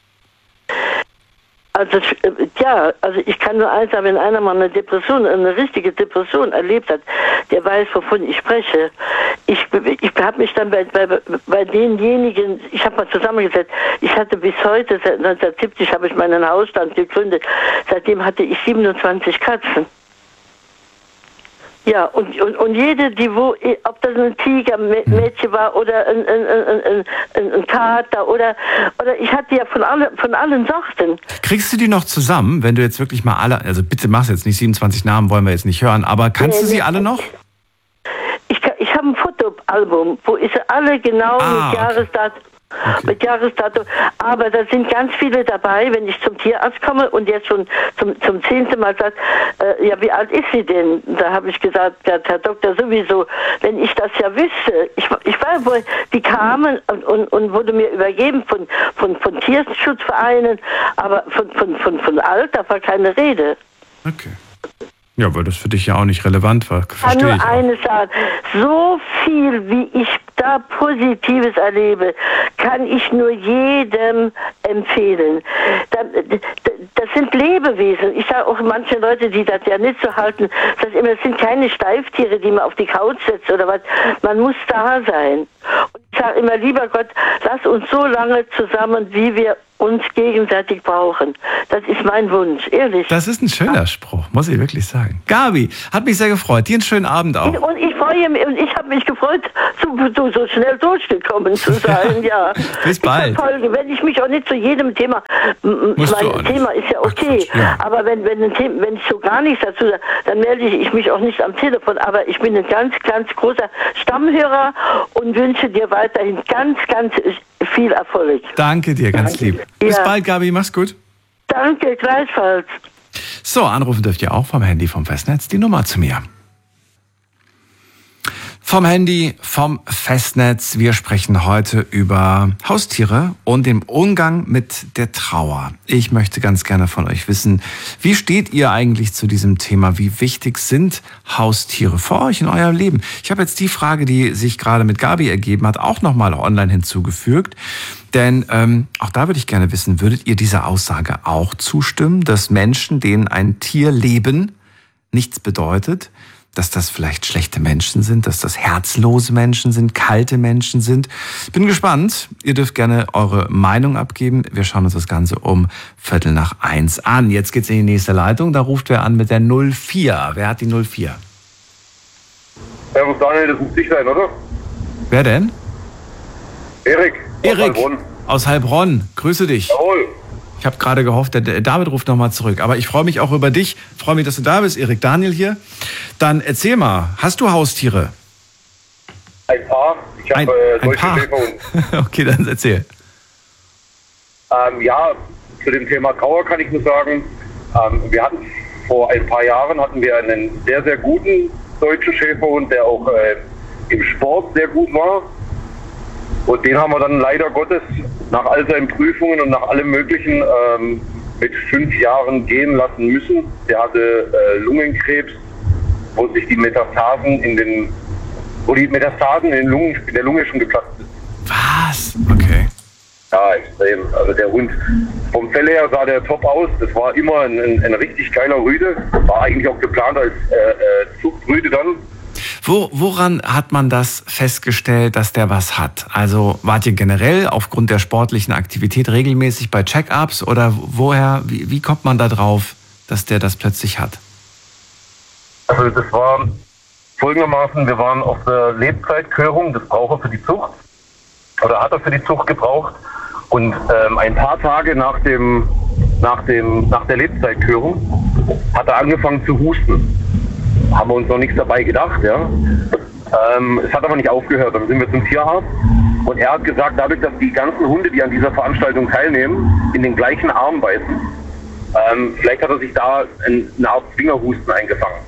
Also ich kann nur eins sagen, wenn einer mal eine richtige Depression erlebt hat, der weiß, wovon ich spreche. Ich habe mich dann bei denjenigen, ich habe mal zusammengesetzt, ich hatte bis heute, seit 1970 habe ich meinen Hausstand gegründet, seitdem hatte ich 27 Katzen. Ja, und jede, ob das ein Tigermädchen war oder ein Kater oder ich hatte ja von allen Sorten. Kriegst du die noch zusammen, wenn du jetzt wirklich mal alle, also bitte mach's jetzt nicht, 27 Namen wollen wir jetzt nicht hören, aber kannst du sie alle noch? Ich habe ein Fotoalbum, wo ich sie alle genau mit Jahresdatum. Okay. Mit Jahresdatum. Aber da sind ganz viele dabei, wenn ich zum Tierarzt komme und jetzt schon zum 10. Mal sagt, ja, wie alt ist sie denn? Da habe ich gesagt, der Herr Doktor, sowieso, wenn ich das ja wüsste. Ich weiß, wo die kamen und wurde mir übergeben von Tierschutzvereinen, aber von Alter war keine Rede. Okay. Ja, weil das für dich ja auch nicht relevant war. Verstehe nur ich eine Sache. So viel, wie ich da Positives erlebe, kann ich nur jedem empfehlen. Das sind Lebewesen. Ich sage auch manche Leute, die das ja nicht so halten, das immer, es sind keine Steiftiere, die man auf die Couch setzt oder was. Man muss da sein. Und ich sage immer, lieber Gott, lass uns so lange zusammen, wie wir uns gegenseitig brauchen. Das ist mein Wunsch, ehrlich. Das ist ein schöner Spruch, muss ich wirklich sagen. Gabi, hat mich sehr gefreut. Dir einen schönen Abend auch. Und ich freue mich, und ich habe mich gefreut, so schnell durchgekommen zu sein, ja. Bis bald. Wenn ich mich auch nicht zu jedem Thema, mein Thema ist ja okay, aber wenn ich so gar nichts dazu sage, dann melde ich mich auch nicht am Telefon, aber ich bin ein ganz, ganz großer Stammhörer und wünsche dir weiterhin ganz, ganz viel Erfolg. Danke dir, ganz lieb. Bis bald, Gabi, mach's gut. Danke, gleichfalls. So, anrufen dürft ihr auch vom Handy, vom Festnetz, die Nummer zu mir. Vom Handy, vom Festnetz. Wir sprechen heute über Haustiere und den Umgang mit der Trauer. Ich möchte ganz gerne von euch wissen, wie steht ihr eigentlich zu diesem Thema? Wie wichtig sind Haustiere für euch in eurem Leben? Ich habe jetzt die Frage, die sich gerade mit Gabi ergeben hat, auch nochmal online hinzugefügt. Denn auch da würde ich gerne wissen, würdet ihr dieser Aussage auch zustimmen, dass Menschen, denen ein Tierleben nichts bedeutet, dass das vielleicht schlechte Menschen sind, dass das herzlose Menschen sind, kalte Menschen sind. Ich bin gespannt. Ihr dürft gerne eure Meinung abgeben. Wir schauen uns das Ganze um 1:15 an. Jetzt geht's in die nächste Leitung. Da ruft wer an mit der 04. Wer hat die 04? Servus Daniel, das muss dich sein, oder? Wer denn? Erik. Erik aus Heilbronn. Grüße dich. Jawohl. Ich habe gerade gehofft, der David ruft nochmal zurück. Aber ich freue mich auch über dich. Ich freue mich, dass du da bist, Erik. Daniel hier. Dann erzähl mal, hast du Haustiere? Ein paar. Ich habe deutsche Schäferhunde. Okay, dann erzähl. Ja, zu dem Thema Trauer kann ich nur sagen, wir hatten vor ein paar Jahren einen sehr, sehr guten deutschen Schäferhund, der auch im Sport sehr gut war. Und den haben wir dann leider Gottes nach all seinen Prüfungen und nach allem Möglichen mit 5 Jahren gehen lassen müssen. Der hatte Lungenkrebs, wo die Metastasen in der Lunge schon geplatzt sind. Was? Okay. Ja, extrem. Also der Hund, vom Fell her sah der top aus. Das war immer ein richtig geiler Rüde. War eigentlich auch geplant als Zuchtrüde dann. Woran hat man das festgestellt, dass der was hat? Also wart ihr generell aufgrund der sportlichen Aktivität regelmäßig bei Check-ups oder wie kommt man da drauf, dass der das plötzlich hat? Also das war folgendermaßen, wir waren auf der Lebzeitkörung, das braucht er für die Zucht, oder hat er für die Zucht gebraucht. Und ein paar Tage nach der Lebzeitkörung hat er angefangen zu husten. Haben wir uns noch nichts dabei gedacht, ja. Es hat aber nicht aufgehört. Dann sind wir zum Tierarzt und er hat gesagt, dadurch, dass die ganzen Hunde, die an dieser Veranstaltung teilnehmen, in den gleichen Arm beißen, vielleicht hat er sich da eine Art Zwingerhusten eingefangen.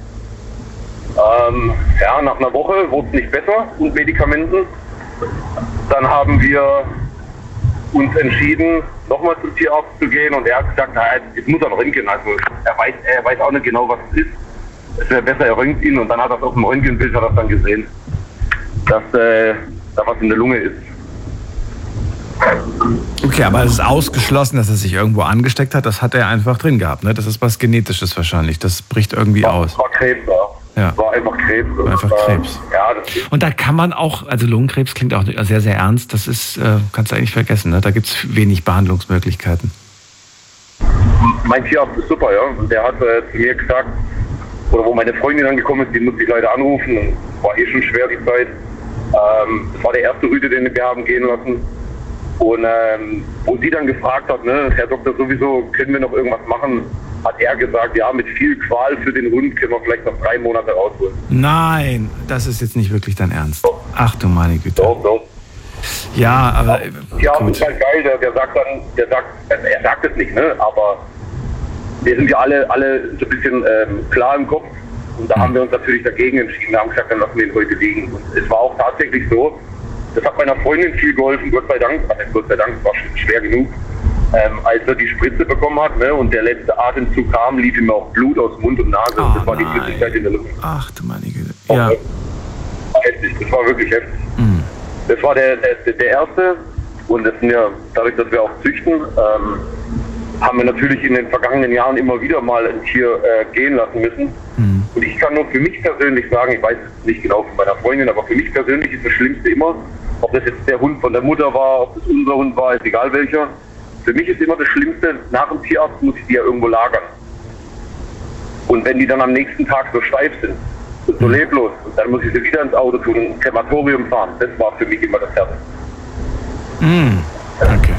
Ja, nach einer Woche wurde es nicht besser mit Medikamenten. Dann haben wir uns entschieden, nochmal zum Tierarzt zu gehen und er hat gesagt, jetzt muss er noch röntgen. Also er weiß auch nicht genau, was es ist. Es wäre besser, er röntgt ihn und dann hat er auf dem Röntgenbild dann gesehen, dass da was in der Lunge ist. Okay, aber es ist ausgeschlossen, dass er sich irgendwo angesteckt hat. Das hat er einfach drin gehabt, ne? Das ist was Genetisches wahrscheinlich. Das bricht irgendwie aus. Das war Krebs, ja. War einfach Krebs. Einfach Krebs. Ja, und da kann man auch, also Lungenkrebs klingt auch sehr, sehr ernst. Das ist, kannst du eigentlich vergessen, ne? Da gibt es wenig Behandlungsmöglichkeiten. Mein Tierarzt ist super, ja. Und der hat zu mir gesagt, oder wo meine Freundin angekommen ist, die musste ich leider anrufen. War schon schwer die Zeit. Das war der erste Rüde, den wir haben gehen lassen. Und wo sie dann gefragt hat, ne, Herr Doktor, sowieso, können wir noch irgendwas machen, hat er gesagt, ja, mit viel Qual für den Hund können wir vielleicht noch 3 Monate rausholen. Nein, das ist jetzt nicht wirklich dein Ernst. Doch. Ach du meine Güte. Doch. Ja, aber ja, gut. das ist halt geil, er sagt es nicht, ne, aber wir sind ja alle so ein bisschen klar im Kopf. Und da haben wir uns natürlich dagegen entschieden. Wir haben gesagt, dann lassen wir ihn heute liegen. Und es war auch tatsächlich so, das hat meiner Freundin viel geholfen, Gott sei Dank. Also Gott sei Dank, es war schwer genug. Als er die Spritze bekommen hat, ne, und der letzte Atemzug kam, lief ihm auch Blut aus Mund und Nase. Und das war die Flüssigkeit in der Luft. Ach du meine Güte. Ja. Heftig, das war wirklich heftig. Das war der erste. Und das sind ja, dadurch, dass wir auch züchten, haben wir natürlich in den vergangenen Jahren immer wieder mal ein Tier gehen lassen müssen. Und ich kann nur für mich persönlich sagen, ich weiß es nicht genau von meiner Freundin, aber für mich persönlich ist das Schlimmste immer, ob das jetzt der Hund von der Mutter war, ob das unser Hund war, ist egal welcher. Für mich ist immer das Schlimmste, nach dem Tierarzt muss ich die ja irgendwo lagern. Und wenn die dann am nächsten Tag so steif sind und so leblos, und dann muss ich sie wieder ins Auto tun und ins Krematorium fahren. Das war für mich immer das Herz. Okay.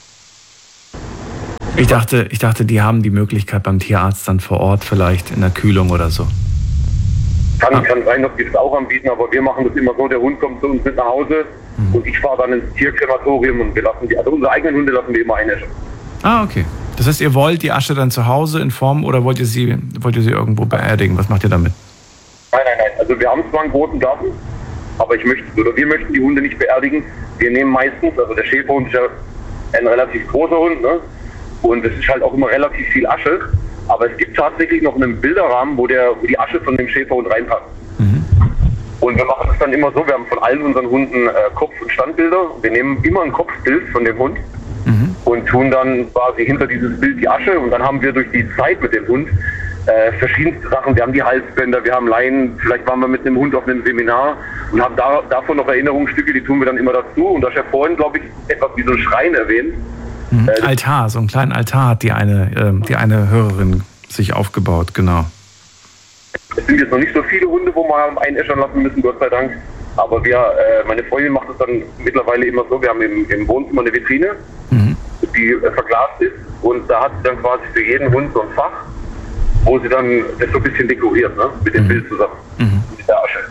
Ich dachte, die haben die Möglichkeit beim Tierarzt dann vor Ort vielleicht in der Kühlung oder so. Kann sein, dass die das auch anbieten, aber wir machen das immer so, der Hund kommt zu uns mit nach Hause und ich fahre dann ins Tierkrematorium und wir lassen also unsere eigenen Hunde lassen wir immer einäschern. Ah, okay. Das heißt, ihr wollt die Asche dann zu Hause in Form oder wollt ihr sie irgendwo beerdigen? Was macht ihr damit? Nein. Also wir haben zwar einen großen Garten, aber wir möchten die Hunde nicht beerdigen. Wir nehmen meistens, also der Schäferhund ist ja ein relativ großer Hund, ne? Und es ist halt auch immer relativ viel Asche. Aber es gibt tatsächlich noch einen Bilderrahmen, wo die Asche von dem Schäferhund reinpasst. Und wir machen es dann immer so, wir haben von allen unseren Hunden Kopf- und Standbilder. Wir nehmen immer ein Kopfbild von dem Hund und tun dann quasi hinter dieses Bild die Asche. Und dann haben wir durch die Zeit mit dem Hund verschiedenste Sachen. Wir haben die Halsbänder, wir haben Leinen, vielleicht waren wir mit dem Hund auf einem Seminar und haben davon noch Erinnerungsstücke, die tun wir dann immer dazu. Und da ist ja vorhin, glaube ich, etwas wie so ein Schrein erwähnt. Altar, so einen kleinen Altar hat die eine Hörerin sich aufgebaut, genau. Es sind jetzt noch nicht so viele Hunde, wo wir haben einäschern lassen müssen, Gott sei Dank. Aber meine Freundin macht es dann mittlerweile immer so, wir haben im Wohnzimmer eine Vitrine, die verglast ist. Und da hat sie dann quasi für jeden Hund so ein Fach, wo sie dann das so ein bisschen dekoriert, ne? Mit dem Bild zusammen, mit der Asche.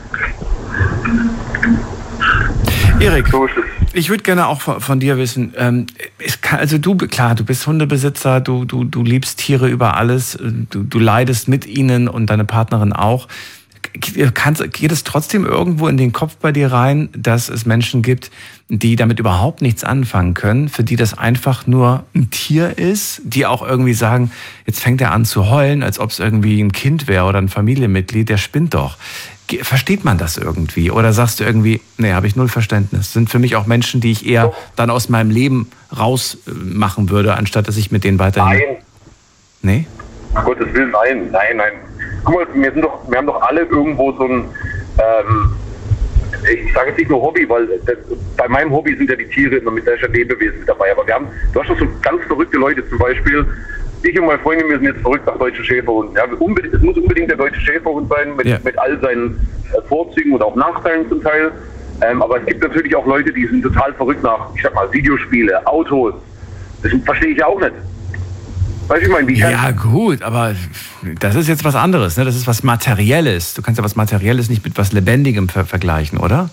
Erik, ich würde gerne auch von dir wissen, du bist Hundebesitzer, du liebst Tiere über alles, du leidest mit ihnen und deine Partnerin auch. Geht es trotzdem irgendwo in den Kopf bei dir rein, dass es Menschen gibt, die damit überhaupt nichts anfangen können, für die das einfach nur ein Tier ist, die auch irgendwie sagen, jetzt fängt er an zu heulen, als ob es irgendwie ein Kind wäre oder ein Familienmitglied, der spinnt doch. Versteht man das irgendwie? Oder sagst du irgendwie, nee, habe ich null Verständnis. Das sind für mich auch Menschen, die ich eher dann aus meinem Leben rausmachen würde, anstatt dass ich mit denen weiterhin... Nein. Nee? Um Gottes Willen, nein. Guck mal, wir haben doch alle irgendwo so ein, ich sage jetzt nicht nur Hobby, weil bei meinem Hobby sind ja die Tiere immer mit der Lebewesen mit dabei. Aber du hast doch so ganz verrückte Leute, zum Beispiel, ich und meine Freundin, wir sind jetzt verrückt nach deutschen Schäferhunden. Ja, es muss unbedingt der deutsche Schäferhund sein, mit all seinen Vorzügen und auch Nachteilen zum Teil. Aber es gibt natürlich auch Leute, die sind total verrückt nach, ich sag mal, Videospiele, Autos. Das verstehe ich ja auch nicht. Weißt du, ich meine, ja gut, aber das ist jetzt was anderes, ne? Das ist was Materielles. Du kannst ja was Materielles nicht mit was Lebendigem vergleichen, oder?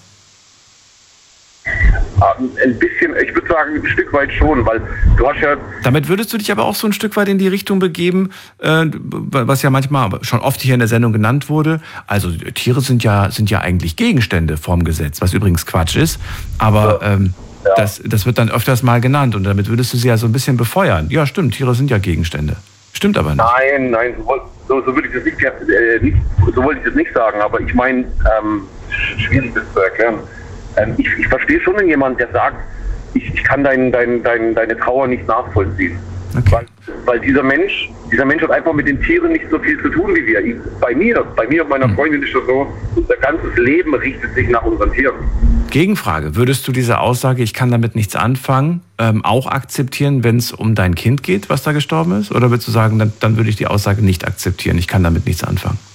Ein bisschen, ich würde sagen, ein Stück weit schon, weil du hast ja... Damit würdest du dich aber auch so ein Stück weit in die Richtung begeben, was ja manchmal, aber schon oft hier in der Sendung genannt wurde. Also Tiere sind ja eigentlich Gegenstände vorm Gesetz, was übrigens Quatsch ist, aber das wird dann öfters mal genannt und damit würdest du sie ja so ein bisschen befeuern. Ja, stimmt, Tiere sind ja Gegenstände. Stimmt aber nicht. Nein, so würde ich das so wollte ich das nicht sagen, aber ich meine, schwierig das zu erklären. Ich verstehe schon, wenn jemand, der sagt, ich kann deine Trauer nicht nachvollziehen. Okay. Weil dieser Mensch hat einfach mit den Tieren nicht so viel zu tun wie wir. Bei mir und meiner Freundin ist das so, unser ganzes Leben richtet sich nach unseren Tieren. Gegenfrage, würdest du diese Aussage, ich kann damit nichts anfangen, auch akzeptieren, wenn es um dein Kind geht, was da gestorben ist? Oder würdest du sagen, dann würde ich die Aussage nicht akzeptieren, ich kann damit nichts anfangen?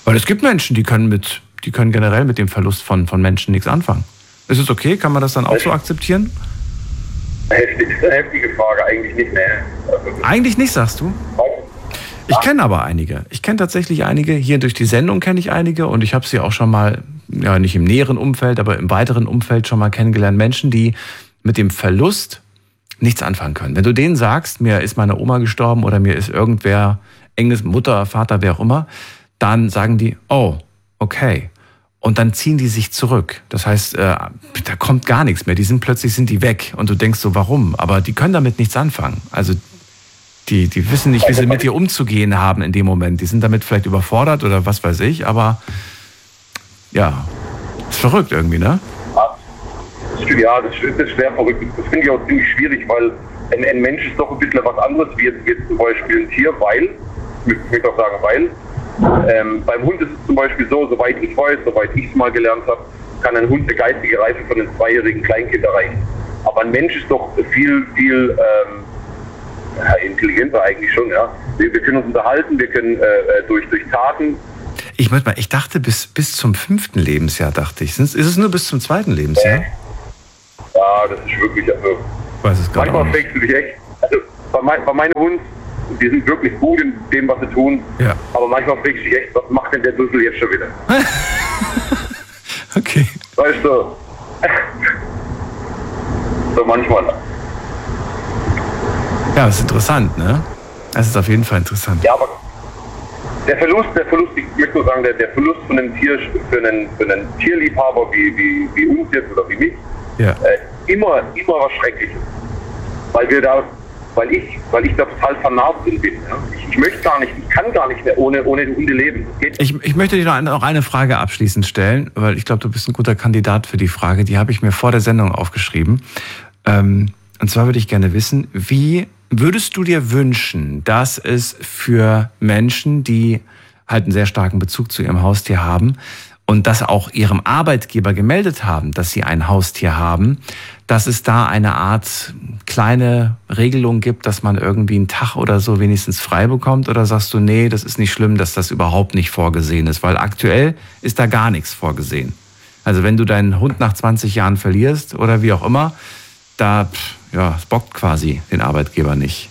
Weil es gibt Menschen, die können generell mit dem Verlust von Menschen nichts anfangen. Ist es okay? Kann man das dann auch so akzeptieren? Heftige Frage, eigentlich nicht, ne? Eigentlich nicht, sagst du? Ich kenne aber einige. Ich kenne tatsächlich einige. Hier durch die Sendung kenne ich einige und ich habe sie auch schon mal, ja nicht im näheren Umfeld, aber im weiteren Umfeld schon mal kennengelernt. Menschen, die mit dem Verlust nichts anfangen können. Wenn du denen sagst, mir ist meine Oma gestorben oder mir ist irgendwer, enges Mutter, Vater, wer auch immer, dann sagen die, oh, okay. Und dann ziehen die sich zurück. Das heißt, da kommt gar nichts mehr. Plötzlich sind die weg. Und du denkst so, warum? Aber die können damit nichts anfangen. Also die wissen nicht, wie sie mit dir umzugehen haben in dem Moment. Die sind damit vielleicht überfordert oder was weiß ich. Aber ja, ist verrückt irgendwie, ne? Ja, das ist schwer verrückt. Das finde ich auch ziemlich schwierig, weil ein Mensch ist doch ein bisschen was anderes wie jetzt zum Beispiel ein Tier, weil, ich möchte auch sagen, weil, beim Hund ist es zum Beispiel so, soweit ich weiß, soweit ich es mal gelernt habe, kann ein Hund eine geistige Reife von einem 2-jährigen Kleinkind erreichen. Aber ein Mensch ist doch viel intelligenter eigentlich schon, ja. Wir können uns unterhalten, wir können durch Taten. Ich dachte bis zum 5. Lebensjahr, dachte ich. Ist es nur bis zum 2. Lebensjahr? Ja, das ist wirklich, also, weiß es gar manchmal nicht. fragst du dich echt, also bei meinen Hunden, die sind wirklich gut in dem, was sie tun, ja. Aber manchmal fragst du dich echt, was macht denn der Düssel jetzt schon wieder? Okay. Weißt du, so manchmal. Ja, das ist interessant, ne? Das ist auf jeden Fall interessant. Ja, aber der Verlust, ich möchte nur sagen, der Verlust von einem Tier, für einen Tierliebhaber wie uns jetzt oder wie mich, ja. Immer was Schreckliches. Weil ich da total vernarbt bin. Ja? Ich kann gar nicht mehr ohne die Hunde leben. Ich möchte dir noch eine Frage abschließend stellen, weil ich glaube, du bist ein guter Kandidat für die Frage. Die habe ich mir vor der Sendung aufgeschrieben. Und zwar würde ich gerne wissen, wie würdest du dir wünschen, dass es für Menschen, die halt einen sehr starken Bezug zu ihrem Haustier haben und das auch ihrem Arbeitgeber gemeldet haben, dass sie ein Haustier haben, dass es da eine Art kleine Regelung gibt, dass man irgendwie einen Tag oder so wenigstens frei bekommt? Oder sagst du, nee, das ist nicht schlimm, dass das überhaupt nicht vorgesehen ist? Weil aktuell ist da gar nichts vorgesehen. Also wenn du deinen Hund nach 20 Jahren verlierst oder wie auch immer, es bockt quasi den Arbeitgeber nicht.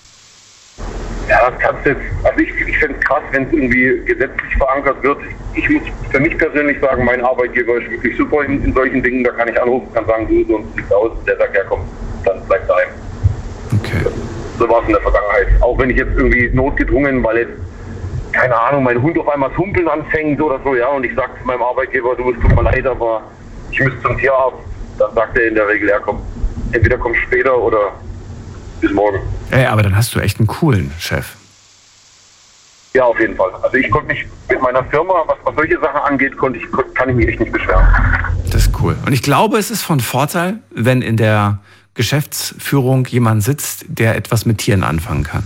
Ja, das kannst du jetzt, also ich finde es krass, wenn es irgendwie gesetzlich verankert wird. Ich muss für mich persönlich sagen, mein Arbeitgeber ist wirklich super in solchen Dingen. Da kann ich anrufen, kann sagen, du, so sieht's aus. Der sagt, ja komm, dann bleib daheim. Okay. So war es in der Vergangenheit. Auch wenn ich jetzt irgendwie notgedrungen, weil jetzt, keine Ahnung, mein Hund auf einmal das Humpeln anfängt oder so, ja, und ich sage zu meinem Arbeitgeber, du, es tut mir leid, aber ich müsste zum Tierarzt. Dann sagt er in der Regel, ja komm, entweder komm später oder bis morgen. Ey, aber dann hast du echt einen coolen Chef. Ja, auf jeden Fall. Also ich konnte mich mit meiner Firma, was solche Sachen angeht, kann ich mich echt nicht beschweren. Das ist cool. Und ich glaube, es ist von Vorteil, wenn in der Geschäftsführung jemand sitzt, der etwas mit Tieren anfangen kann.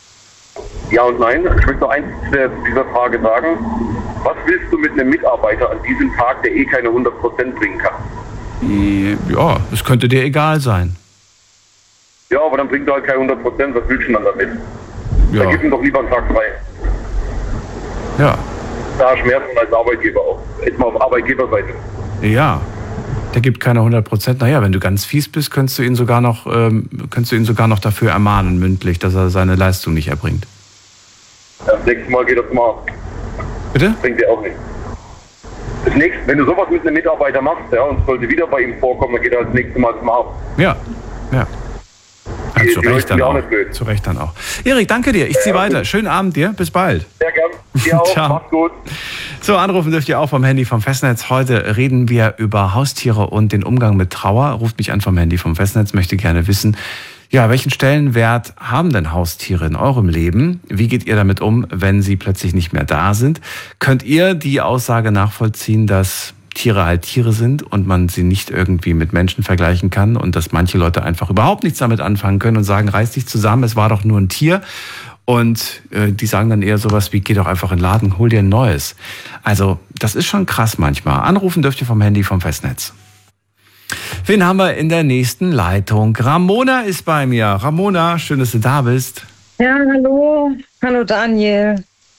Ja und nein. Ich möchte noch eins zu dieser Frage sagen. Was willst du mit einem Mitarbeiter an diesem Tag, der keine 100% bringen kann? Ja, es könnte dir egal sein. Ja, aber dann bringt er halt keine 100%. Was willst du dann damit? Ja. Dann gib ihm doch lieber einen Tag frei. Ja. Da schmerzt man als Arbeitgeber auch. Jetzt mal auf Arbeitgeberseite. Ja. Der gibt keine 100%. Naja, wenn du ganz fies bist, könntest du ihn sogar noch dafür ermahnen, mündlich, dass er seine Leistung nicht erbringt. Das nächste Mal geht das mal. Bitte? Das bringt dir auch nicht. Wenn du sowas mit einem Mitarbeiter machst, ja, und es sollte wieder bei ihm vorkommen, dann geht er das nächste Mal zum Arzt. Ja. Zu Recht dann auch. Erik, danke dir. Ich ziehe weiter. Schönen Abend dir. Bis bald. Sehr gern. Dir auch. Ciao. Mach's gut. So, anrufen dürft ihr auch vom Handy vom Festnetz. Heute reden wir über Haustiere und den Umgang mit Trauer. Ruft mich an vom Handy vom Festnetz. Möchte gerne wissen, ja, welchen Stellenwert haben denn Haustiere in eurem Leben? Wie geht ihr damit um, wenn sie plötzlich nicht mehr da sind? Könnt ihr die Aussage nachvollziehen, dass Tiere halt Tiere sind und man sie nicht irgendwie mit Menschen vergleichen kann und dass manche Leute einfach überhaupt nichts damit anfangen können und sagen, reiß dich zusammen, es war doch nur ein Tier. Und die sagen dann eher sowas wie, geh doch einfach in den Laden, hol dir ein neues. Also das ist schon krass manchmal. Anrufen dürft ihr vom Handy vom Festnetz. Wen haben wir in der nächsten Leitung? Ramona ist bei mir. Ramona, schön, dass du da bist. Ja, hallo. Hallo Daniel.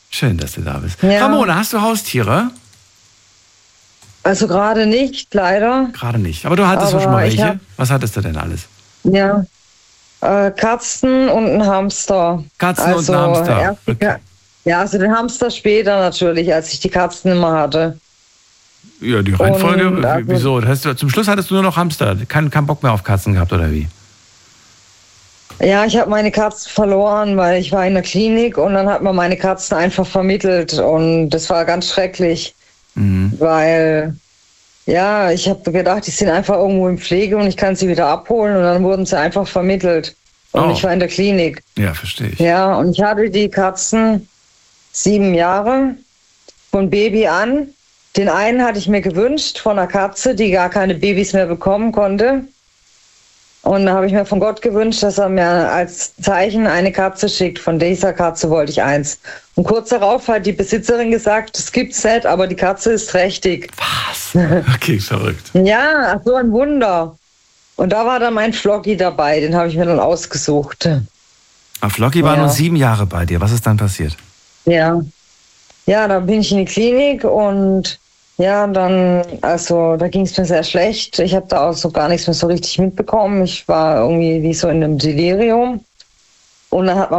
Schön, dass du da bist. Ja. Ramona, hast du Haustiere? Also gerade nicht, leider. Gerade nicht. Aber du hattest doch schon mal welche. Was hattest du denn alles? Ja. Katzen und ein Hamster. Katzen und ein Hamster. Okay. Ja, also den Hamster später natürlich, als ich die Katzen immer hatte. Ja, die Reihenfolge, Und, wieso? Zum Schluss hattest du nur noch Hamster. Kein Bock mehr auf Katzen gehabt, oder wie? Ja, ich habe meine Katzen verloren, weil ich war in der Klinik und dann hat man meine Katzen einfach vermittelt und das war ganz schrecklich, weil ja, ich habe gedacht, die sind einfach irgendwo in Pflege und ich kann sie wieder abholen und dann wurden sie einfach vermittelt und ich war in der Klinik. Ja, verstehe ich. Ja, und ich hatte die Katzen 7 Jahre von Baby an. Den einen hatte ich mir gewünscht von einer Katze, die gar keine Babys mehr bekommen konnte. Und da habe ich mir von Gott gewünscht, dass er mir als Zeichen eine Katze schickt. Von dieser Katze wollte ich eins. Und kurz darauf hat die Besitzerin gesagt, das gibt's nicht, aber die Katze ist trächtig. Was? Okay, verrückt. Ja, so ein Wunder. Und da war dann mein Flocky dabei, den habe ich mir dann ausgesucht. Aber Flocky war nur 7 Jahre bei dir. Was ist dann passiert? Ja. Ja, da bin ich in die Klinik und ja, dann, also da ging es mir sehr schlecht. Ich habe da auch so gar nichts mehr so richtig mitbekommen. Ich war irgendwie wie so in einem Delirium. Und dann hat man